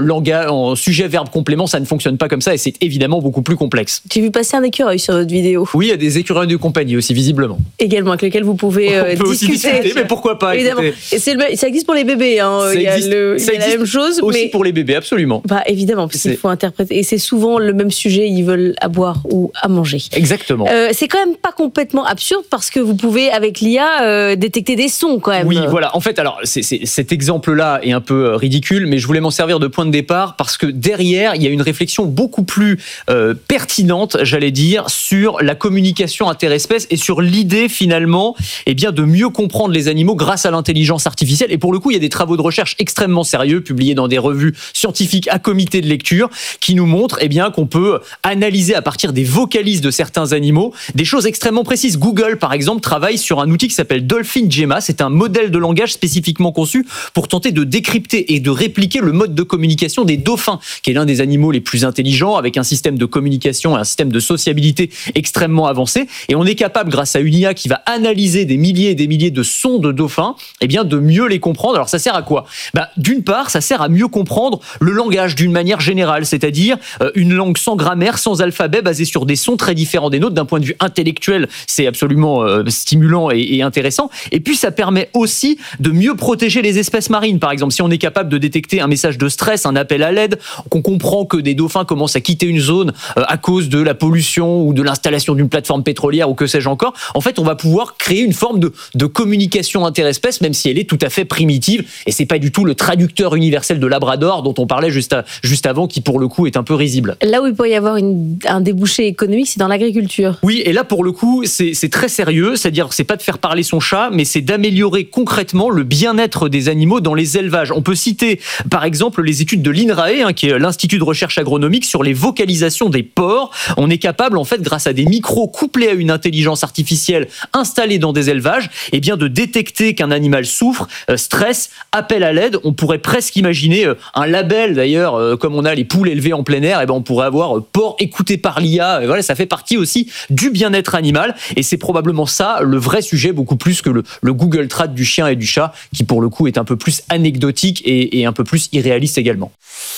en sujet, verbe, complément. Ça ne fonctionne pas comme ça et c'est évidemment beaucoup plus complexe. J'ai vu passer un écureuil sur votre vidéo. Oui, il y a des écureuils de compagnie aussi, visiblement. Également, avec lesquels vous pouvez on peut aussi discuter, mais pourquoi pas. Évidemment. Et ça existe pour les bébés. Il y a la même chose. Aussi pour les bébés, absolument. Évidemment, parce qu'il faut interpréter. Et c'est souvent le même sujet, ils veulent à boire ou à manger. Exactement. C'est quand même pas complètement absurde parce que vous pouvez, avec l'IA, détecter des sons quand même. Oui, voilà. En fait, alors, cet exemple-là est un peu ridicule, mais je voulais m'en servir de point de départ parce que derrière, il y a une réflexion beaucoup plus pertinente, j'allais dire, sur la communication interespèces et sur l'idée finalement de mieux comprendre les animaux grâce à l'intelligence artificielle. Et pour le coup, il y a des travaux de recherche extrêmement sérieux publiés dans des revues scientifiques à comité de lecture qui nous montrent qu'on peut analyser à partir des vocalises de certains animaux des choses extrêmement précises. Google, par exemple, travaille sur un outil qui s'appelle Dolphin Gemma. C'est un modèle de langage spécifiquement conçu pour tenter de décrypter et de répliquer le mode de communication des dauphins, qui est l'un des animaux les plus intelligents, avec un système de communication et un système de sociabilité extrêmement avancé. Et on est capable, grâce à une IA qui va analyser des milliers et des milliers de sons de dauphins, de mieux les comprendre. Alors ça sert à quoi ? D'une part, ça sert à mieux comprendre le langage d'une manière générale, c'est-à-dire une langue sans grammaire, sans alphabet, basée sur des sons très différents des nôtres. D'un point de vue intellectuel, c'est absolument stimulant et intéressant. Et puis ça permet aussi de mieux protéger les espèces marines. Par exemple, si on est capable de détecter un message de stress, un appel à l'aide, qu'on comprend que des dauphins commencent à quitter une zone à cause de la pollution ou de l'installation d'une plateforme pétrolière ou que sais-je encore, en fait, on va pouvoir créer une forme de communication interespèces, même si elle est tout à fait primitive. Et c'est pas du tout le traducteur universel de Labrador dont on parlait juste avant, qui pour le coup est un peu risible. Là où il peut y avoir un débouché économique, c'est dans l'agriculture. Oui, et là pour le coup, c'est très sérieux. C'est-à-dire, c'est pas de faire parler son chat, mais c'est d'améliorer concrètement le bien-être des animaux dans les élevages. On peut citer, par exemple, les études de l'INRAE, qui est l'Institut de recherche agronomique, sur les vocalisations des porcs. On est capable, en fait, grâce à des micros couplés à une intelligence artificielle installée dans des élevages, de détecter qu'un animal souffre, stresse, appelle à l'aide. On pourrait presque imaginer un label, d'ailleurs, comme on a les poules élevées en plein air, on pourrait avoir porc écouté par l'IA. Et voilà, ça fait partie aussi du bien-être animal. Et c'est probablement ça le vrai sujet, beaucoup plus que le Google Trad du chien et du chat, qui pour le coup est un peu plus anecdotique et un peu plus irréaliste également.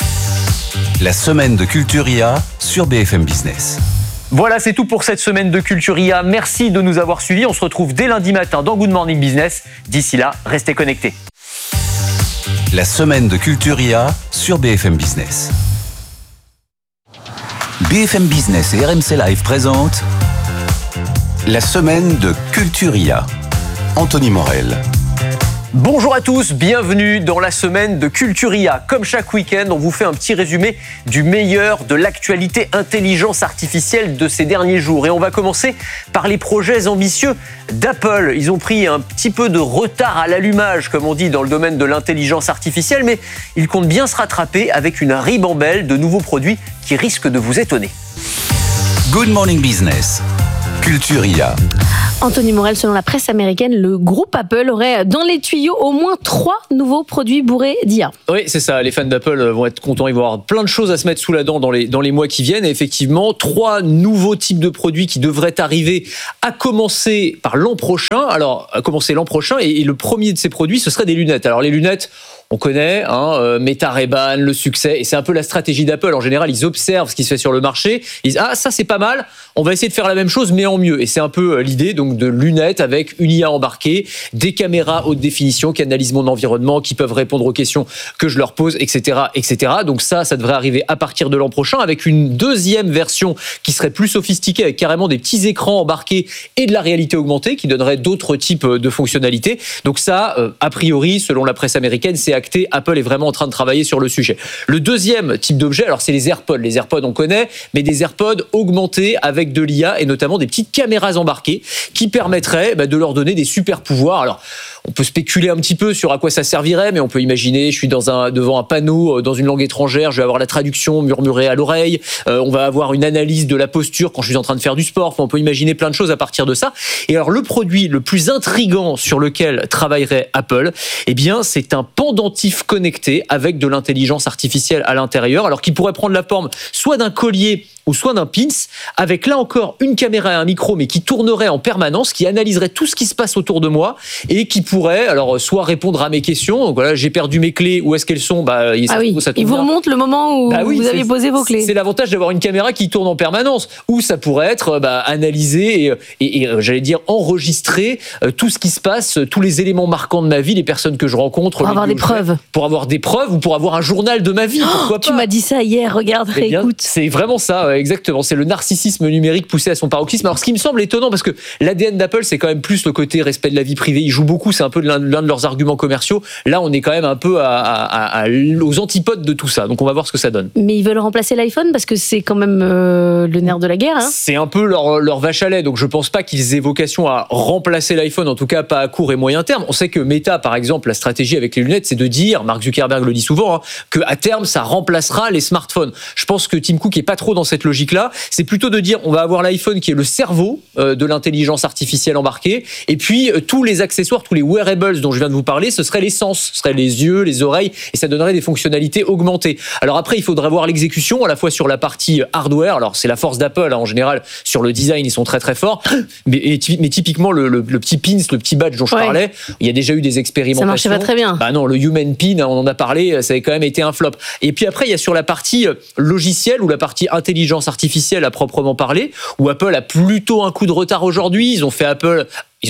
La semaine de Culture IA sur BFM Business. Voilà, c'est tout pour cette semaine de Culture IA. Merci de nous avoir suivis. On se retrouve dès lundi matin dans Good Morning Business. D'ici là, restez connectés. La semaine de Culture IA sur BFM Business. BFM Business et RMC Live présentent la semaine de Culture IA. Anthony Morel. Bonjour à tous, bienvenue dans la semaine de Culture IA. Comme chaque week-end, on vous fait un petit résumé du meilleur de l'actualité intelligence artificielle de ces derniers jours. Et on va commencer par les projets ambitieux d'Apple. Ils ont pris un petit peu de retard à l'allumage, comme on dit, dans le domaine de l'intelligence artificielle, mais ils comptent bien se rattraper avec une ribambelle de nouveaux produits qui risquent de vous étonner. Good Morning Business. Culture IA. Anthony Morel, selon la presse américaine, le groupe Apple aurait dans les tuyaux au moins 3 nouveaux produits bourrés d'IA. Oui, c'est ça. Les fans d'Apple vont être contents. Ils vont avoir plein de choses à se mettre sous la dent dans les mois qui viennent. Et effectivement, 3 nouveaux types de produits qui devraient arriver à commencer par l'an prochain. Alors, à commencer l'an prochain. Et le premier de ces produits, ce serait des lunettes. Alors, les lunettes, on connaît, Meta Ray-Ban, le succès, et c'est un peu la stratégie d'Apple. En général, ils observent ce qui se fait sur le marché, ils disent « Ah, ça c'est pas mal, on va essayer de faire la même chose, mais en mieux ». Et c'est un peu l'idée donc de lunettes avec une IA embarquée, des caméras haute définition qui analysent mon environnement, qui peuvent répondre aux questions que je leur pose, etc., etc. Donc ça devrait arriver à partir de l'an prochain, avec une deuxième version qui serait plus sophistiquée, avec carrément des petits écrans embarqués et de la réalité augmentée, qui donnerait d'autres types de fonctionnalités. Donc ça, a priori, selon la presse américaine, c'est acté, Apple est vraiment en train de travailler sur le sujet. Le deuxième type d'objet, alors c'est les AirPods. Les AirPods, on connaît, mais des AirPods augmentés avec de l'IA et notamment des petites caméras embarquées qui permettraient de leur donner des super pouvoirs. Alors, on peut spéculer un petit peu sur à quoi ça servirait, mais on peut imaginer, je suis devant un panneau dans une langue étrangère, je vais avoir la traduction murmurée à l'oreille, on va avoir une analyse de la posture quand je suis en train de faire du sport. Enfin, on peut imaginer plein de choses à partir de ça. Et alors, le produit le plus intriguant sur lequel travaillerait Apple, eh bien, c'est un pendentif connecté avec de l'intelligence artificielle à l'intérieur, alors qui pourrait prendre la forme soit d'un collier ou soit d'un pins, avec là encore une caméra et un micro, mais qui tournerait en permanence, qui analyserait tout ce qui se passe autour de moi et qui pourrait alors soit répondre à mes questions. Donc voilà, j'ai perdu mes clés, où est-ce qu'elles sont ? Il vous remonte le moment où vous avez posé vos clés. C'est l'avantage d'avoir une caméra qui tourne en permanence, ou ça pourrait être analysé et j'allais dire enregistrer tout ce qui se passe, tous les éléments marquants de ma vie, les personnes que je rencontre. Pour avoir des preuves. Pour avoir des preuves ou pour avoir un journal de ma vie. Pourquoi pas ? Tu m'as dit ça hier, regarde, écoute. C'est vraiment ça, exactement. C'est le narcissisme numérique poussé à son paroxysme. Alors, ce qui me semble étonnant, parce que l'ADN d'Apple, c'est quand même plus le côté respect de la vie privée. Ils jouent beaucoup, c'est un peu l'un de leurs arguments commerciaux. Là, on est quand même un peu aux antipodes de tout ça. Donc, on va voir ce que ça donne. Mais ils veulent remplacer l'iPhone parce que c'est quand même le nerf de la guerre. C'est un peu leur vache à lait. Donc, je pense pas qu'ils aient vocation à remplacer l'iPhone, en tout cas pas à court et moyen terme. On sait que Meta, par exemple, la stratégie avec les lunettes, c'est de dire, Mark Zuckerberg le dit souvent, qu'à terme, ça remplacera les smartphones. Je pense que Tim Cook est pas trop dans cette logique-là. C'est plutôt de dire, on va avoir l'iPhone qui est le cerveau de l'intelligence artificielle embarquée, et puis tous les accessoires, tous les wearables dont je viens de vous parler, ce seraient les sens, ce seraient les yeux, les oreilles, et ça donnerait des fonctionnalités augmentées. Alors après, il faudrait voir l'exécution, à la fois sur la partie hardware, alors c'est la force d'Apple, en général, sur le design, ils sont très très forts, mais typiquement le petit pins, le petit badge dont je parlais, il y a déjà eu des expérimentations. Ça marchait pas très bien. Non, le Human Pin, on en a parlé, ça avait quand même été un flop. Et puis après, il y a sur la partie logicielle ou la partie intelligence artificielle à proprement parler, où Apple a plutôt un coup de retard aujourd'hui. Ils ont fait appel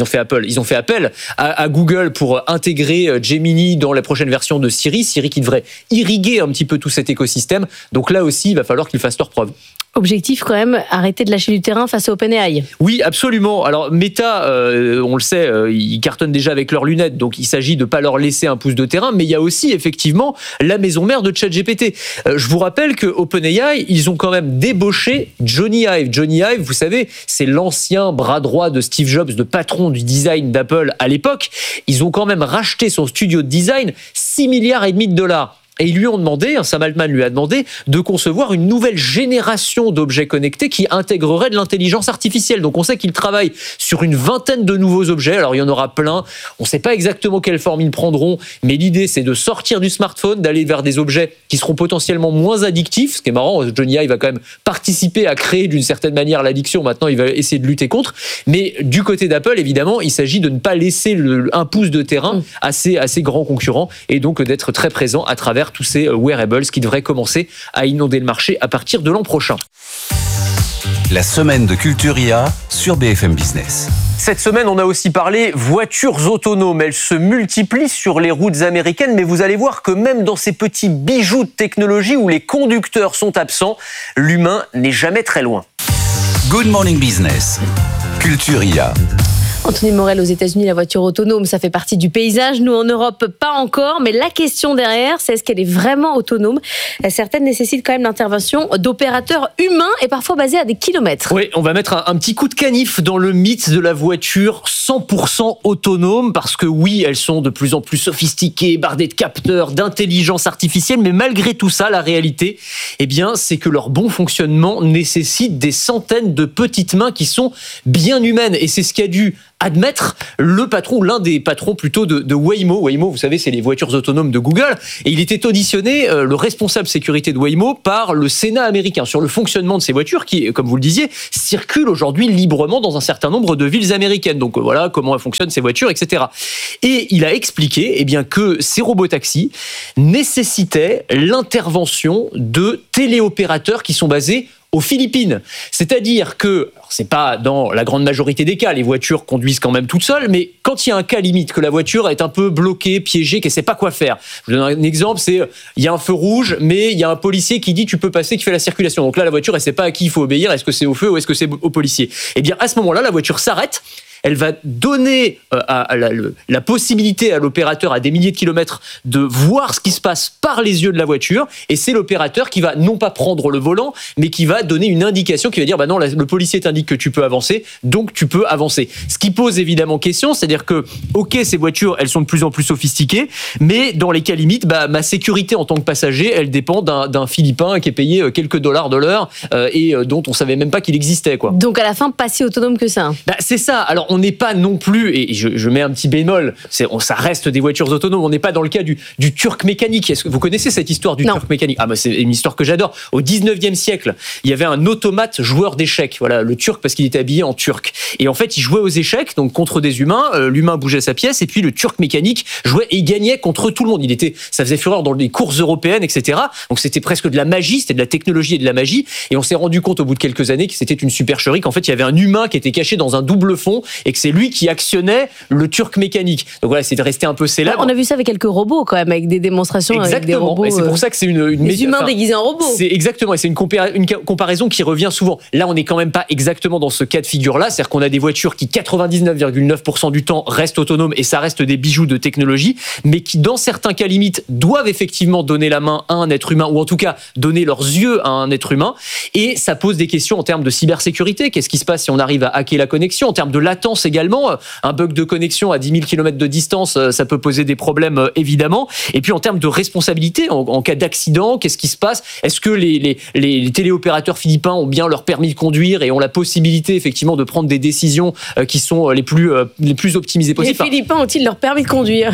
à Google pour intégrer Gemini dans la prochaine version de Siri qui devrait irriguer un petit peu tout cet écosystème. Donc là aussi, il va falloir qu'ils fassent leurs preuves. Objectif quand même, arrêter de lâcher du terrain face à OpenAI. Oui, absolument. Alors Meta, on le sait, ils cartonnent déjà avec leurs lunettes, donc il s'agit de pas leur laisser un pouce de terrain, mais il y a aussi effectivement la maison mère de ChatGPT. Je vous rappelle que OpenAI, ils ont quand même débauché Johnny Ive. Johnny Ive, vous savez, c'est l'ancien bras droit de Steve Jobs, de patron du design d'Apple à l'époque. Ils ont quand même racheté son studio de design 6,5 milliards de dollars. Et ils lui ont demandé, Sam Altman lui a demandé de concevoir une nouvelle génération d'objets connectés qui intégrerait de l'intelligence artificielle. Donc on sait qu'il travaille sur une vingtaine de nouveaux objets. Alors il y en aura plein. On ne sait pas exactement quelle forme ils prendront, mais l'idée c'est de sortir du smartphone, d'aller vers des objets qui seront potentiellement moins addictifs. Ce qui est marrant, Johnny Ive va quand même participer à créer d'une certaine manière l'addiction. Maintenant, il va essayer de lutter contre. Mais du côté d'Apple, évidemment, il s'agit de ne pas laisser un pouce de terrain à ces grands concurrents et donc d'être très présent à travers tous ces wearables qui devraient commencer à inonder le marché à partir de l'an prochain. La semaine de Culture IA sur BFM Business. Cette semaine, on a aussi parlé voitures autonomes. Elles se multiplient sur les routes américaines, mais vous allez voir que même dans ces petits bijoux de technologie où les conducteurs sont absents, l'humain n'est jamais très loin. Good Morning Business. Culture IA. Anthony Morel, aux États-Unis, la voiture autonome, ça fait partie du paysage. Nous, en Europe, pas encore. Mais la question derrière, c'est est-ce qu'elle est vraiment autonome ? Certaines nécessitent quand même l'intervention d'opérateurs humains et parfois basés à des kilomètres. Oui, on va mettre un petit coup de canif dans le mythe de la voiture 100% autonome, parce que oui, elles sont de plus en plus sophistiquées, bardées de capteurs, d'intelligence artificielle, mais malgré tout ça, la réalité, eh bien, c'est que leur bon fonctionnement nécessite des centaines de petites mains qui sont bien humaines. Et c'est ce qu'a dû admettre le patron, l'un des patrons plutôt de Waymo. Waymo, vous savez, c'est les voitures autonomes de Google. Et il était auditionné, le responsable sécurité de Waymo, par le Sénat américain sur le fonctionnement de ces voitures qui, comme vous le disiez, circulent aujourd'hui librement dans un certain nombre de villes américaines. Donc voilà comment elles fonctionnent ces voitures, etc. Et il a expliqué eh bien, que ces robotaxis nécessitaient l'intervention de téléopérateurs qui sont basés aux Philippines. C'est-à-dire que, c'est pas dans la grande majorité des cas, les voitures conduisent quand même toutes seules, mais quand il y a un cas limite, que la voiture est un peu bloquée, piégée, qu'elle sait pas quoi faire. Je vous donne un exemple, c'est, il y a un feu rouge, mais il y a un policier qui dit tu peux passer, qui fait la circulation. Donc là, la voiture, elle sait pas à qui il faut obéir, est-ce que c'est au feu ou est-ce que c'est au policier? Eh bien, à ce moment-là, la voiture s'arrête. Elle va donner la possibilité à l'opérateur à des milliers de kilomètres de voir ce qui se passe par les yeux de la voiture, et c'est l'opérateur qui va non pas prendre le volant, mais qui va donner une indication qui va dire bah non, le policier t'indique que tu peux avancer, donc tu peux avancer. Ce qui pose évidemment question, c'est-à-dire que ok, ces voitures elles sont de plus en plus sophistiquées, mais dans les cas limites, bah, ma sécurité en tant que passager, elle dépend d'un Philippin qui est payé quelques dollars de l'heure et dont on savait même pas qu'il existait, quoi. Donc à la fin, pas si autonome que ça. Bah, c'est ça. Alors on n'est pas non plus, et je mets un petit bémol, ça reste des voitures autonomes, on n'est pas dans le cas du Turc mécanique. Est-ce que vous connaissez cette histoire du Turc mécanique? Ah bah c'est une histoire que j'adore. Au 19e siècle, il y avait un automate joueur d'échecs, voilà, le Turc parce qu'il était habillé en turc. Et en fait, il jouait aux échecs, donc contre des humains, l'humain bougeait sa pièce, et puis le Turc mécanique jouait et gagnait contre tout le monde. Ça faisait fureur dans les courses européennes, etc. Donc c'était presque de la magie, c'était de la technologie et de la magie. Et on s'est rendu compte au bout de quelques années que c'était une supercherie, qu'en fait il y avait un humain qui était caché dans un double fond, et que c'est lui qui actionnait le Turc mécanique. Donc voilà, c'est de rester un peu célèbre. On a vu ça avec quelques robots quand même, avec des démonstrations. Exactement. Avec des robots. Et c'est pour ça que c'est des humains déguisés en robots. C'est exactement, et c'est une comparaison qui revient souvent. Là, on n'est quand même pas exactement dans ce cas de figure-là, c'est-à-dire qu'on a des voitures qui 99,9% du temps restent autonomes, et ça reste des bijoux de technologie, mais qui dans certains cas limites doivent effectivement donner la main à un être humain, ou en tout cas donner leurs yeux à un être humain. Et ça pose des questions en termes de cybersécurité. Qu'est-ce qui se passe si on arrive à hacker la connexion? En termes de latence également, un bug de connexion à 10 000 km de distance, ça peut poser des problèmes évidemment. Et puis en termes de responsabilité, en cas d'accident, qu'est-ce qui se passe? Est-ce que les téléopérateurs philippins ont bien leur permis de conduire et ont la possibilité effectivement de prendre des décisions qui sont les plus optimisées possibles? Les Philippins ont-ils leur permis de conduire?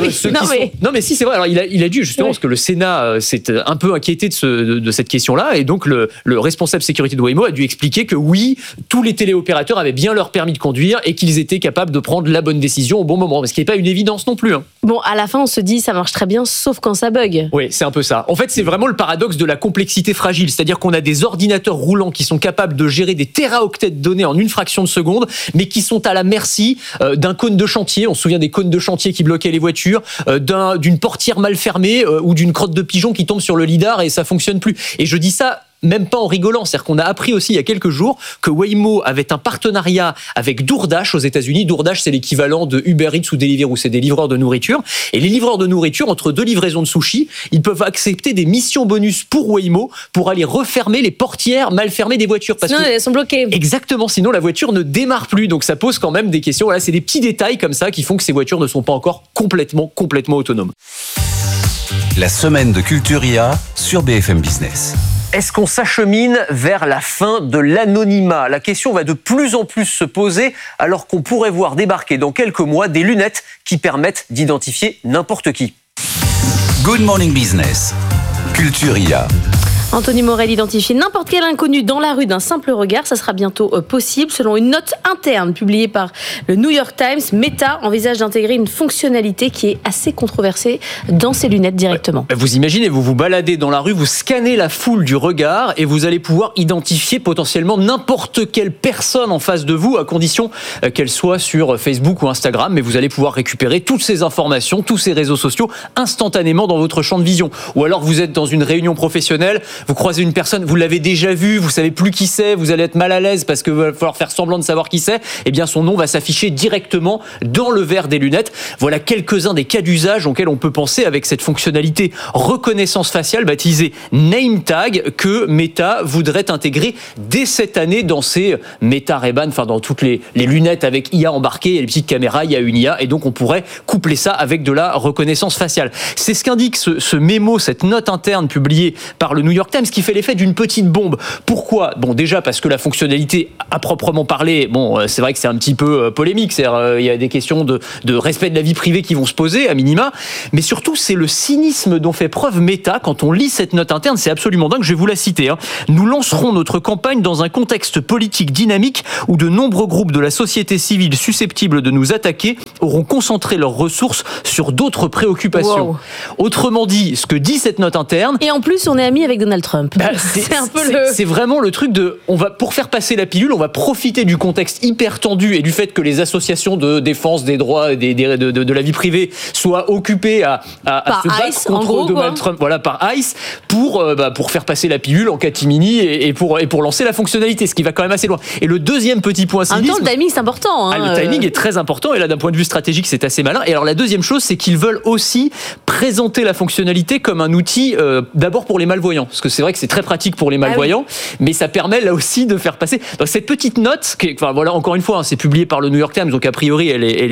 Non mais si, c'est vrai. Alors il a dû justement, parce que le Sénat s'est un peu inquiété de cette question-là, et donc le responsable sécurité de Waymo a dû expliquer que oui, tous les téléopérateurs avaient bien leur permis de conduire et qu'ils étaient capables de prendre la bonne décision au bon moment, ce qui n'est pas une évidence non plus. Bon, à la fin, on se dit ça marche très bien, sauf quand ça bug. Oui, c'est un peu ça. En fait, c'est vraiment le paradoxe de la complexité fragile, c'est-à-dire qu'on a des ordinateurs roulants qui sont capables de gérer des téraoctets de données en une fraction de seconde, mais qui sont à la merci d'un cône de chantier. On se souvient des cônes de chantier qui bloquaient les voitures, d'une portière mal fermée ou d'une crotte de pigeon qui tombe sur le lidar et ça fonctionne plus. Et je dis ça même pas en rigolant, c'est-à-dire qu'on a appris aussi il y a quelques jours que Waymo avait un partenariat avec DoorDash aux États-Unis. DoorDash, c'est l'équivalent de Uber Eats ou Deliveroo, c'est des livreurs de nourriture. Et les livreurs de nourriture, entre deux livraisons de sushi, ils peuvent accepter des missions bonus pour Waymo pour aller refermer les portières mal fermées des voitures. Sinon, elles sont bloquées. Exactement, sinon la voiture ne démarre plus. Donc ça pose quand même des questions. Voilà, c'est des petits détails comme ça qui font que ces voitures ne sont pas encore complètement autonomes. La semaine de Culture IA sur BFM Business. Est-ce qu'on s'achemine vers la fin de l'anonymat? La question va de plus en plus se poser alors qu'on pourrait voir débarquer dans quelques mois des lunettes qui permettent d'identifier n'importe qui. Good Morning Business. Culture IA. Anthony Morel identifie n'importe quel inconnu dans la rue d'un simple regard. Ça sera bientôt possible. Selon une note interne publiée par le New York Times, Meta envisage d'intégrer une fonctionnalité qui est assez controversée dans ses lunettes directement. Vous imaginez, vous vous baladez dans la rue, vous scannez la foule du regard et vous allez pouvoir identifier potentiellement n'importe quelle personne en face de vous, à condition qu'elle soit sur Facebook ou Instagram. Mais vous allez pouvoir récupérer toutes ces informations, tous ces réseaux sociaux instantanément dans votre champ de vision. Ou alors vous êtes dans une réunion professionnelle, vous croisez une personne, vous l'avez déjà vue, vous savez plus qui c'est, vous allez être mal à l'aise parce qu'il va falloir faire semblant de savoir qui c'est, eh bien son nom va s'afficher directement dans le verre des lunettes. Voilà quelques-uns des cas d'usage auxquels on peut penser avec cette fonctionnalité reconnaissance faciale baptisée Name Tag que Meta voudrait intégrer dès cette année dans ses Meta Ray-Ban, enfin dans toutes les lunettes avec IA embarquée, il y a les petites caméras, il y a une IA et donc on pourrait coupler ça avec de la reconnaissance faciale. C'est ce qu'indique ce mémo, cette note interne publiée par le New York Times qui fait l'effet d'une petite bombe. Pourquoi ? Bon, déjà parce que la fonctionnalité à proprement parler, bon, c'est vrai que c'est un petit peu polémique, c'est-à-dire il y a des questions de respect de la vie privée qui vont se poser à minima, mais surtout c'est le cynisme dont fait preuve Meta quand on lit cette note interne, c'est absolument dingue, je vais vous la citer. Nous lancerons notre campagne dans un contexte politique dynamique où de nombreux groupes de la société civile susceptibles de nous attaquer auront concentré leurs ressources sur d'autres préoccupations. Wow. Autrement dit, ce que dit cette note interne... Et en plus, on est amis avec Donald Trump. C'est vraiment le truc de... Pour faire passer la pilule, on va profiter du contexte hyper tendu et du fait que les associations de défense des droits de la vie privée soient occupées à se battre contre Donald Trump, voilà, par ICE, pour faire passer la pilule en catimini et pour lancer la fonctionnalité, ce qui va quand même assez loin. Et le deuxième petit point cynisme... En même temps, le timing, c'est important. Le timing est très important et là, d'un point de vue stratégique, c'est assez malin. Et alors, la deuxième chose, c'est qu'ils veulent aussi présenter la fonctionnalité comme un outil d'abord pour les malvoyants, parce que c'est vrai que c'est très pratique pour les malvoyants, mais ça permet là aussi de faire passer. Donc, cette petite note, voilà, encore une fois, c'est publié par le New York Times, donc a priori,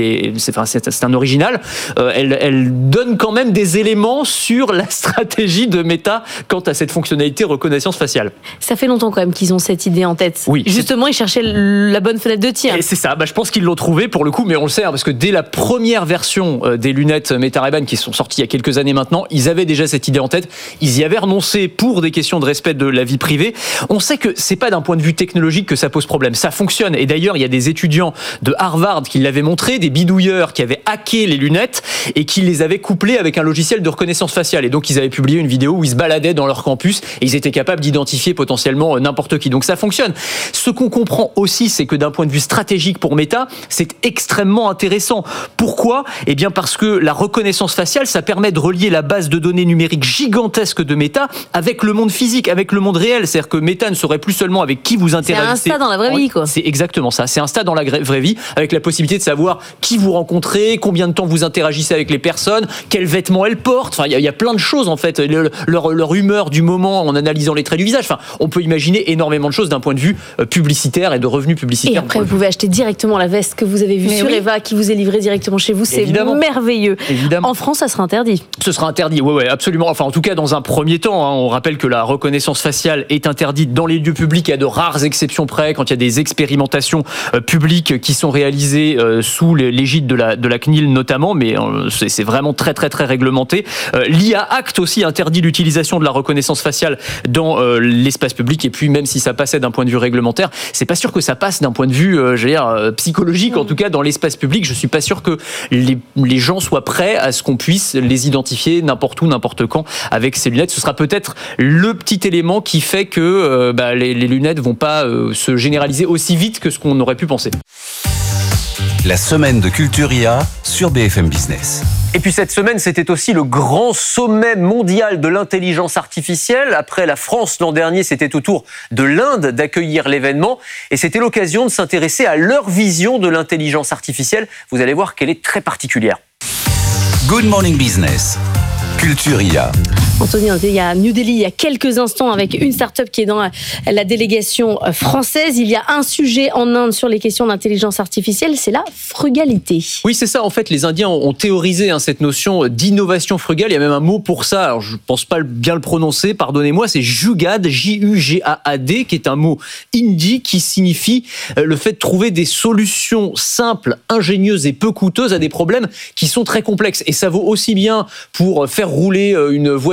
c'est un original. Elle donne quand même des éléments sur la stratégie de Meta quant à cette fonctionnalité reconnaissance faciale. Ça fait longtemps quand même qu'ils ont cette idée en tête. Oui. Justement, ils cherchaient la bonne fenêtre de tir. Et c'est ça. Je pense qu'ils l'ont trouvé pour le coup, mais on le sait parce que dès la première version des lunettes Meta Ray-Ban qui sont sorties il y a quelques années maintenant, ils avaient déjà cette idée en tête. Ils y avaient renoncé pour des questions de respect de la vie privée. On sait que c'est pas d'un point de vue technologique que ça pose problème. Ça fonctionne. Et d'ailleurs, il y a des étudiants de Harvard qui l'avaient montré, des bidouilleurs qui avaient hacké les lunettes et qui les avaient couplées avec un logiciel de reconnaissance faciale. Et donc, ils avaient publié une vidéo où ils se baladaient dans leur campus et ils étaient capables d'identifier potentiellement n'importe qui. Donc, ça fonctionne. Ce qu'on comprend aussi, c'est que d'un point de vue stratégique pour Meta, c'est extrêmement intéressant. Pourquoi ? Eh bien, parce que la reconnaissance faciale, ça permet de relier la base de données numérique gigantesque de Meta avec le monde physique, avec le monde réel. C'est-à-dire que Meta ne saurait plus seulement avec qui vous interagissez. C'est Insta dans la vraie vie, quoi. C'est exactement ça. C'est Insta dans la vraie vie, avec la possibilité de savoir qui vous rencontrez, combien de temps vous interagissez avec les personnes, quels vêtements elles portent. Enfin, il y a plein de choses, en fait. Leur humeur du moment en analysant les traits du visage. Enfin, on peut imaginer énormément de choses d'un point de vue publicitaire et de revenus publicitaires. Et après, vous pouvez acheter directement la veste que vous avez vue sur Eva, qui vous est livrée directement chez vous. C'est évidemment merveilleux. Évidemment. En France, ça sera interdit. Ce sera interdit, ouais, absolument. Enfin, en tout cas, dans un premier temps, on rappelle que la reconnaissance faciale est interdite dans les lieux publics. Il y a de rares exceptions près quand il y a des expérimentations publiques qui sont réalisées sous l'égide de la CNIL notamment, mais c'est vraiment très, très, très réglementé. L'IA Act aussi interdit l'utilisation de la reconnaissance faciale dans l'espace public. Et puis, même si ça passait d'un point de vue réglementaire, c'est pas sûr que ça passe d'un point de vue, psychologique, en tout cas dans l'espace public. Je suis pas sûr que les gens soient prêts à ce qu'on puisse les identifier n'importe où, n'importe quand avec ces lunettes. Ce sera peut-être le petit élément qui fait que les lunettes vont pas se généraliser aussi vite que ce qu'on aurait pu penser. La semaine de Culture IA sur BFM Business. Et puis cette semaine, c'était aussi le grand sommet mondial de l'intelligence artificielle. Après la France l'an dernier, c'était au tour de l'Inde d'accueillir l'événement. Et c'était l'occasion de s'intéresser à leur vision de l'intelligence artificielle. Vous allez voir qu'elle est très particulière. Good Morning Business. Culture IA. Anthony, on était il y a New Delhi il y a quelques instants avec une start-up qui est dans la délégation française. Il y a un sujet en Inde sur les questions d'intelligence artificielle, c'est la frugalité. Oui, c'est ça. En fait, les Indiens ont théorisé cette notion d'innovation frugale. Il y a même un mot pour ça. Alors, je ne pense pas bien le prononcer, pardonnez-moi. C'est Jugaad, J-U-G-A-A-D, qui est un mot hindi qui signifie le fait de trouver des solutions simples, ingénieuses et peu coûteuses à des problèmes qui sont très complexes. Et ça vaut aussi bien pour faire rouler une voiture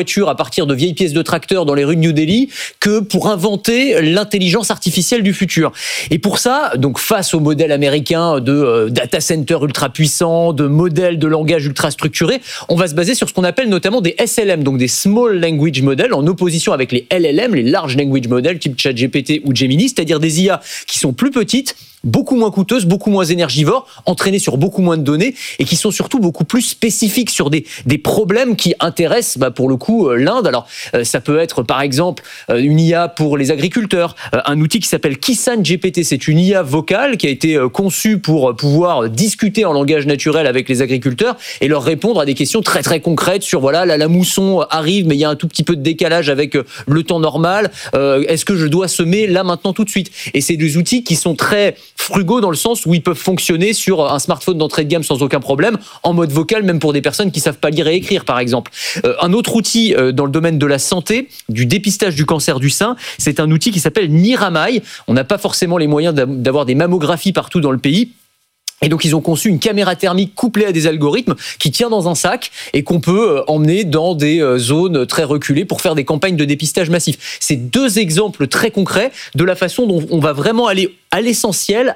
voitures à partir de vieilles pièces de tracteurs dans les rues de New Delhi que pour inventer l'intelligence artificielle du futur. Et pour ça, donc face au modèle américain de data center ultra puissant, de modèles de langage ultra structuré, on va se baser sur ce qu'on appelle notamment des SLM, donc des Small Language Models, en opposition avec les LLM, les Large Language Models, type ChatGPT ou Gemini, c'est-à-dire des IA qui sont plus petites, beaucoup moins coûteuses, beaucoup moins énergivores, entraînées sur beaucoup moins de données et qui sont surtout beaucoup plus spécifiques sur des problèmes qui intéressent pour le coup l'Inde. Alors ça peut être par exemple une IA pour les agriculteurs, un outil qui s'appelle Kisan GPT, c'est une IA vocale qui a été conçue pour pouvoir discuter en langage naturel avec les agriculteurs et leur répondre à des questions très très concrètes sur voilà, la mousson arrive mais il y a un tout petit peu de décalage avec le temps normal, est-ce que je dois semer là maintenant tout de suite? Et c'est des outils qui sont très frugaux dans le sens où ils peuvent fonctionner sur un smartphone d'entrée de gamme sans aucun problème, en mode vocal, même pour des personnes qui savent pas lire et écrire, par exemple. Un autre outil dans le domaine de la santé, du dépistage du cancer du sein, c'est un outil qui s'appelle Niramai. On n'a pas forcément les moyens d'avoir des mammographies partout dans le pays. Et donc, ils ont conçu une caméra thermique couplée à des algorithmes qui tient dans un sac et qu'on peut emmener dans des zones très reculées pour faire des campagnes de dépistage massif. C'est deux exemples très concrets de la façon dont on va vraiment aller à l'essentiel,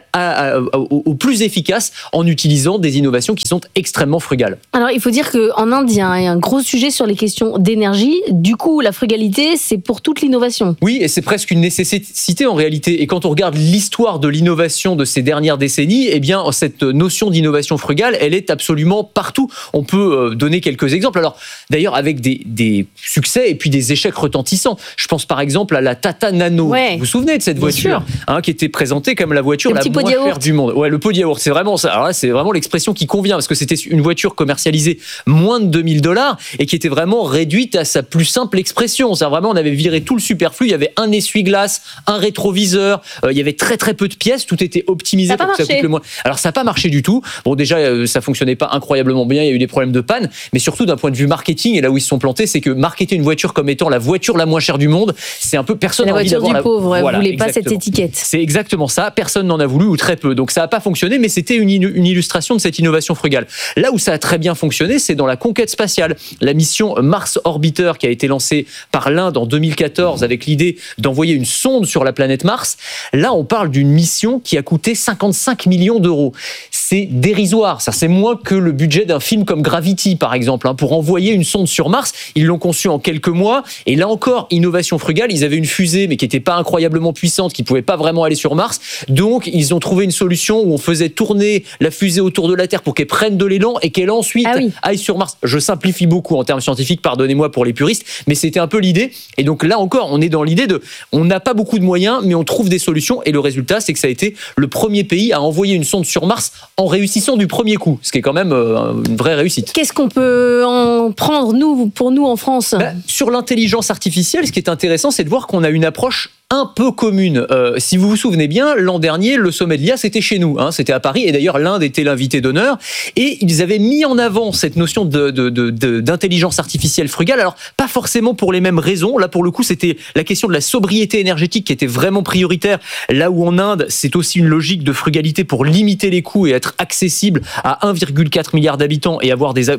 au plus efficace, en utilisant des innovations qui sont extrêmement frugales. Alors, il faut dire qu'en Inde, il y a un gros sujet sur les questions d'énergie. Du coup, la frugalité, c'est pour toute l'innovation. Oui, et c'est presque une nécessité en réalité. Et quand on regarde l'histoire de l'innovation de ces dernières décennies, eh bien, cette notion d'innovation frugale, elle est absolument partout. On peut donner quelques exemples. Alors, d'ailleurs, avec des succès et puis des échecs retentissants. Je pense par exemple à la Tata Nano. Ouais. Vous vous souvenez de cette voiture qui était présentée comme la voiture la moins chère du monde. Ouais, le pot de yaourt, c'est vraiment ça. Alors là, c'est vraiment l'expression qui convient parce que c'était une voiture commercialisée moins de $2000 et qui était vraiment réduite à sa plus simple expression. C'est vraiment, on avait viré tout le superflu. Il y avait un essuie-glace, un rétroviseur. Il y avait très très peu de pièces. Tout était optimisé pour que ça coûte le moins. Alors ça n'a pas marché du tout. Bon, déjà, ça fonctionnait pas incroyablement bien. Il y a eu des problèmes de panne, mais surtout d'un point de vue marketing. Et là où ils se sont plantés, c'est que marketer une voiture comme étant la voiture la moins chère du monde, c'est un peu personne. La voiture du pauvre. Voilà, vous voulez pas exactement. cette étiquette. C'est exactement ça, personne n'en a voulu ou très peu. Donc ça n'a pas fonctionné, mais c'était une illustration de cette innovation frugale. Là où ça a très bien fonctionné, c'est dans la conquête spatiale. La mission Mars Orbiter qui a été lancée par l'Inde en 2014 avec l'idée d'envoyer une sonde sur la planète Mars. Là, on parle d'une mission qui a coûté 55 millions d'euros. C'est dérisoire, ça c'est moins que le budget d'un film comme Gravity par exemple. Pour envoyer une sonde sur Mars, ils l'ont conçue en quelques mois. Et là encore, innovation frugale, ils avaient une fusée mais qui n'était pas incroyablement puissante, qui ne pouvait pas vraiment aller sur Mars. Donc, ils ont trouvé une solution où on faisait tourner la fusée autour de la Terre pour qu'elle prenne de l'élan et qu'elle ensuite aille sur Mars. Je simplifie beaucoup en termes scientifiques, pardonnez-moi pour les puristes, mais c'était un peu l'idée. Et donc là encore, on est dans l'idée on n'a pas beaucoup de moyens, mais on trouve des solutions. Et le résultat, c'est que ça a été le premier pays à envoyer une sonde sur Mars en réussissant du premier coup, ce qui est quand même une vraie réussite. Qu'est-ce qu'on peut en prendre, pour nous, en France ? Sur l'intelligence artificielle, ce qui est intéressant, c'est de voir qu'on a une approche un peu commune. Si vous vous souvenez bien, l'an dernier, le sommet de l'IA, c'était chez nous. C'était à Paris. Et d'ailleurs, l'Inde était l'invité d'honneur. Et ils avaient mis en avant cette notion d'intelligence artificielle frugale. Alors, pas forcément pour les mêmes raisons. Là, pour le coup, c'était la question de la sobriété énergétique qui était vraiment prioritaire. Là où en Inde, c'est aussi une logique de frugalité pour limiter les coûts et être accessible à 1,4 milliard d'habitants et avoir des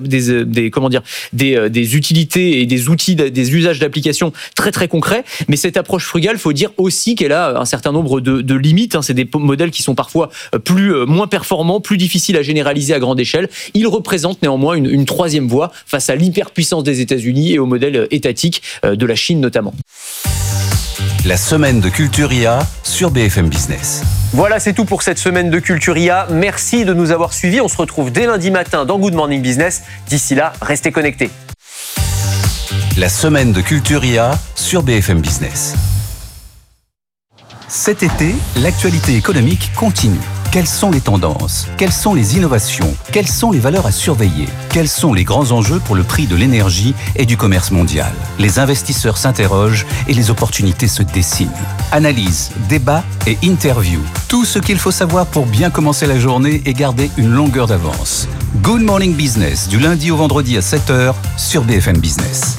utilités et des outils, des usages d'application très, très concrets. Mais cette approche frugale, faut dire aussi qu'elle a un certain nombre de limites. C'est des modèles qui sont parfois moins performants, plus difficiles à généraliser à grande échelle. Ils représentent néanmoins une troisième voie face à l'hyperpuissance des États-Unis et aux modèles étatiques de la Chine notamment. La semaine de Culture IA sur BFM Business. Voilà, c'est tout pour cette semaine de Culture IA. Merci de nous avoir suivis. On se retrouve dès lundi matin dans Good Morning Business. D'ici là, restez connectés. La semaine de Culture IA sur BFM Business. Cet été, l'actualité économique continue. Quelles sont les tendances? Quelles sont les innovations? Quelles sont les valeurs à surveiller? Quels sont les grands enjeux pour le prix de l'énergie et du commerce mondial? Les investisseurs s'interrogent et les opportunités se dessinent. Analyse, débat et interview. Tout ce qu'il faut savoir pour bien commencer la journée et garder une longueur d'avance. Good Morning Business, du lundi au vendredi à 7h sur BFM Business.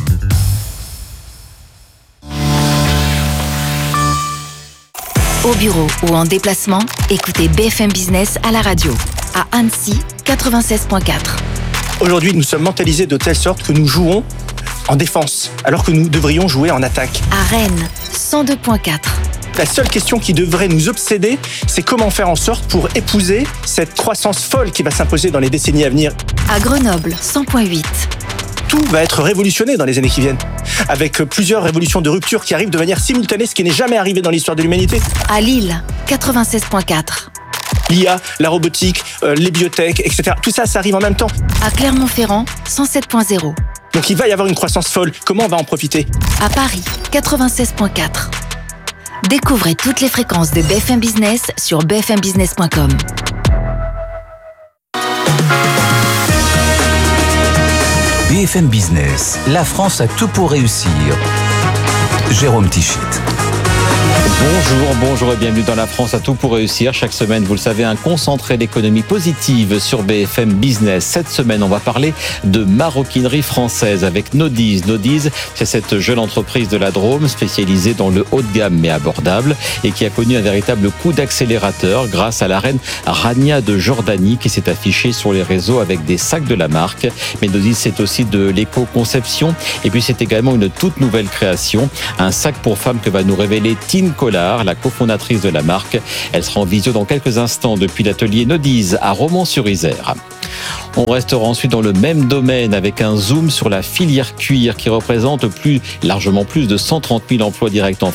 Au bureau ou en déplacement, écoutez BFM Business à la radio. À Annecy, 96.4. Aujourd'hui, nous sommes mentalisés de telle sorte que nous jouons en défense, alors que nous devrions jouer en attaque. À Rennes, 102.4. La seule question qui devrait nous obséder, c'est comment faire en sorte pour épouser cette croissance folle qui va s'imposer dans les décennies à venir. À Grenoble, 100.8. Tout va être révolutionné dans les années qui viennent, avec plusieurs révolutions de rupture qui arrivent de manière simultanée, ce qui n'est jamais arrivé dans l'histoire de l'humanité. À Lille, 96.4. L'IA, la robotique, les biotech, etc. Tout ça, ça arrive en même temps. À Clermont-Ferrand, 107.0. Donc il va y avoir une croissance folle. Comment on va en profiter ? À Paris, 96.4. Découvrez toutes les fréquences de BFM Business sur bfmbusiness.com. BFM Business, la France a tout pour réussir. Jérôme Tichit. Bonjour et bienvenue dans La France a tout pour réussir. Chaque semaine, vous le savez, un concentré d'économie positive sur BFM Business. Cette semaine, on va parler de maroquinerie française avec Nodiz. Nodiz, c'est cette jeune entreprise de la Drôme spécialisée dans le haut de gamme mais abordable et qui a connu un véritable coup d'accélérateur grâce à la reine Rania de Jordanie qui s'est affichée sur les réseaux avec des sacs de la marque. Mais Nodiz, c'est aussi de l'éco-conception et puis c'est également une toute nouvelle création, un sac pour femmes que va nous révéler Tine Collard, la cofondatrice de la marque. Elle sera en visio dans quelques instants depuis l'atelier Nodiz à Romans-sur-Isère. On restera ensuite dans le même domaine avec un zoom sur la filière cuir qui représente largement plus de 130 000 emplois directs en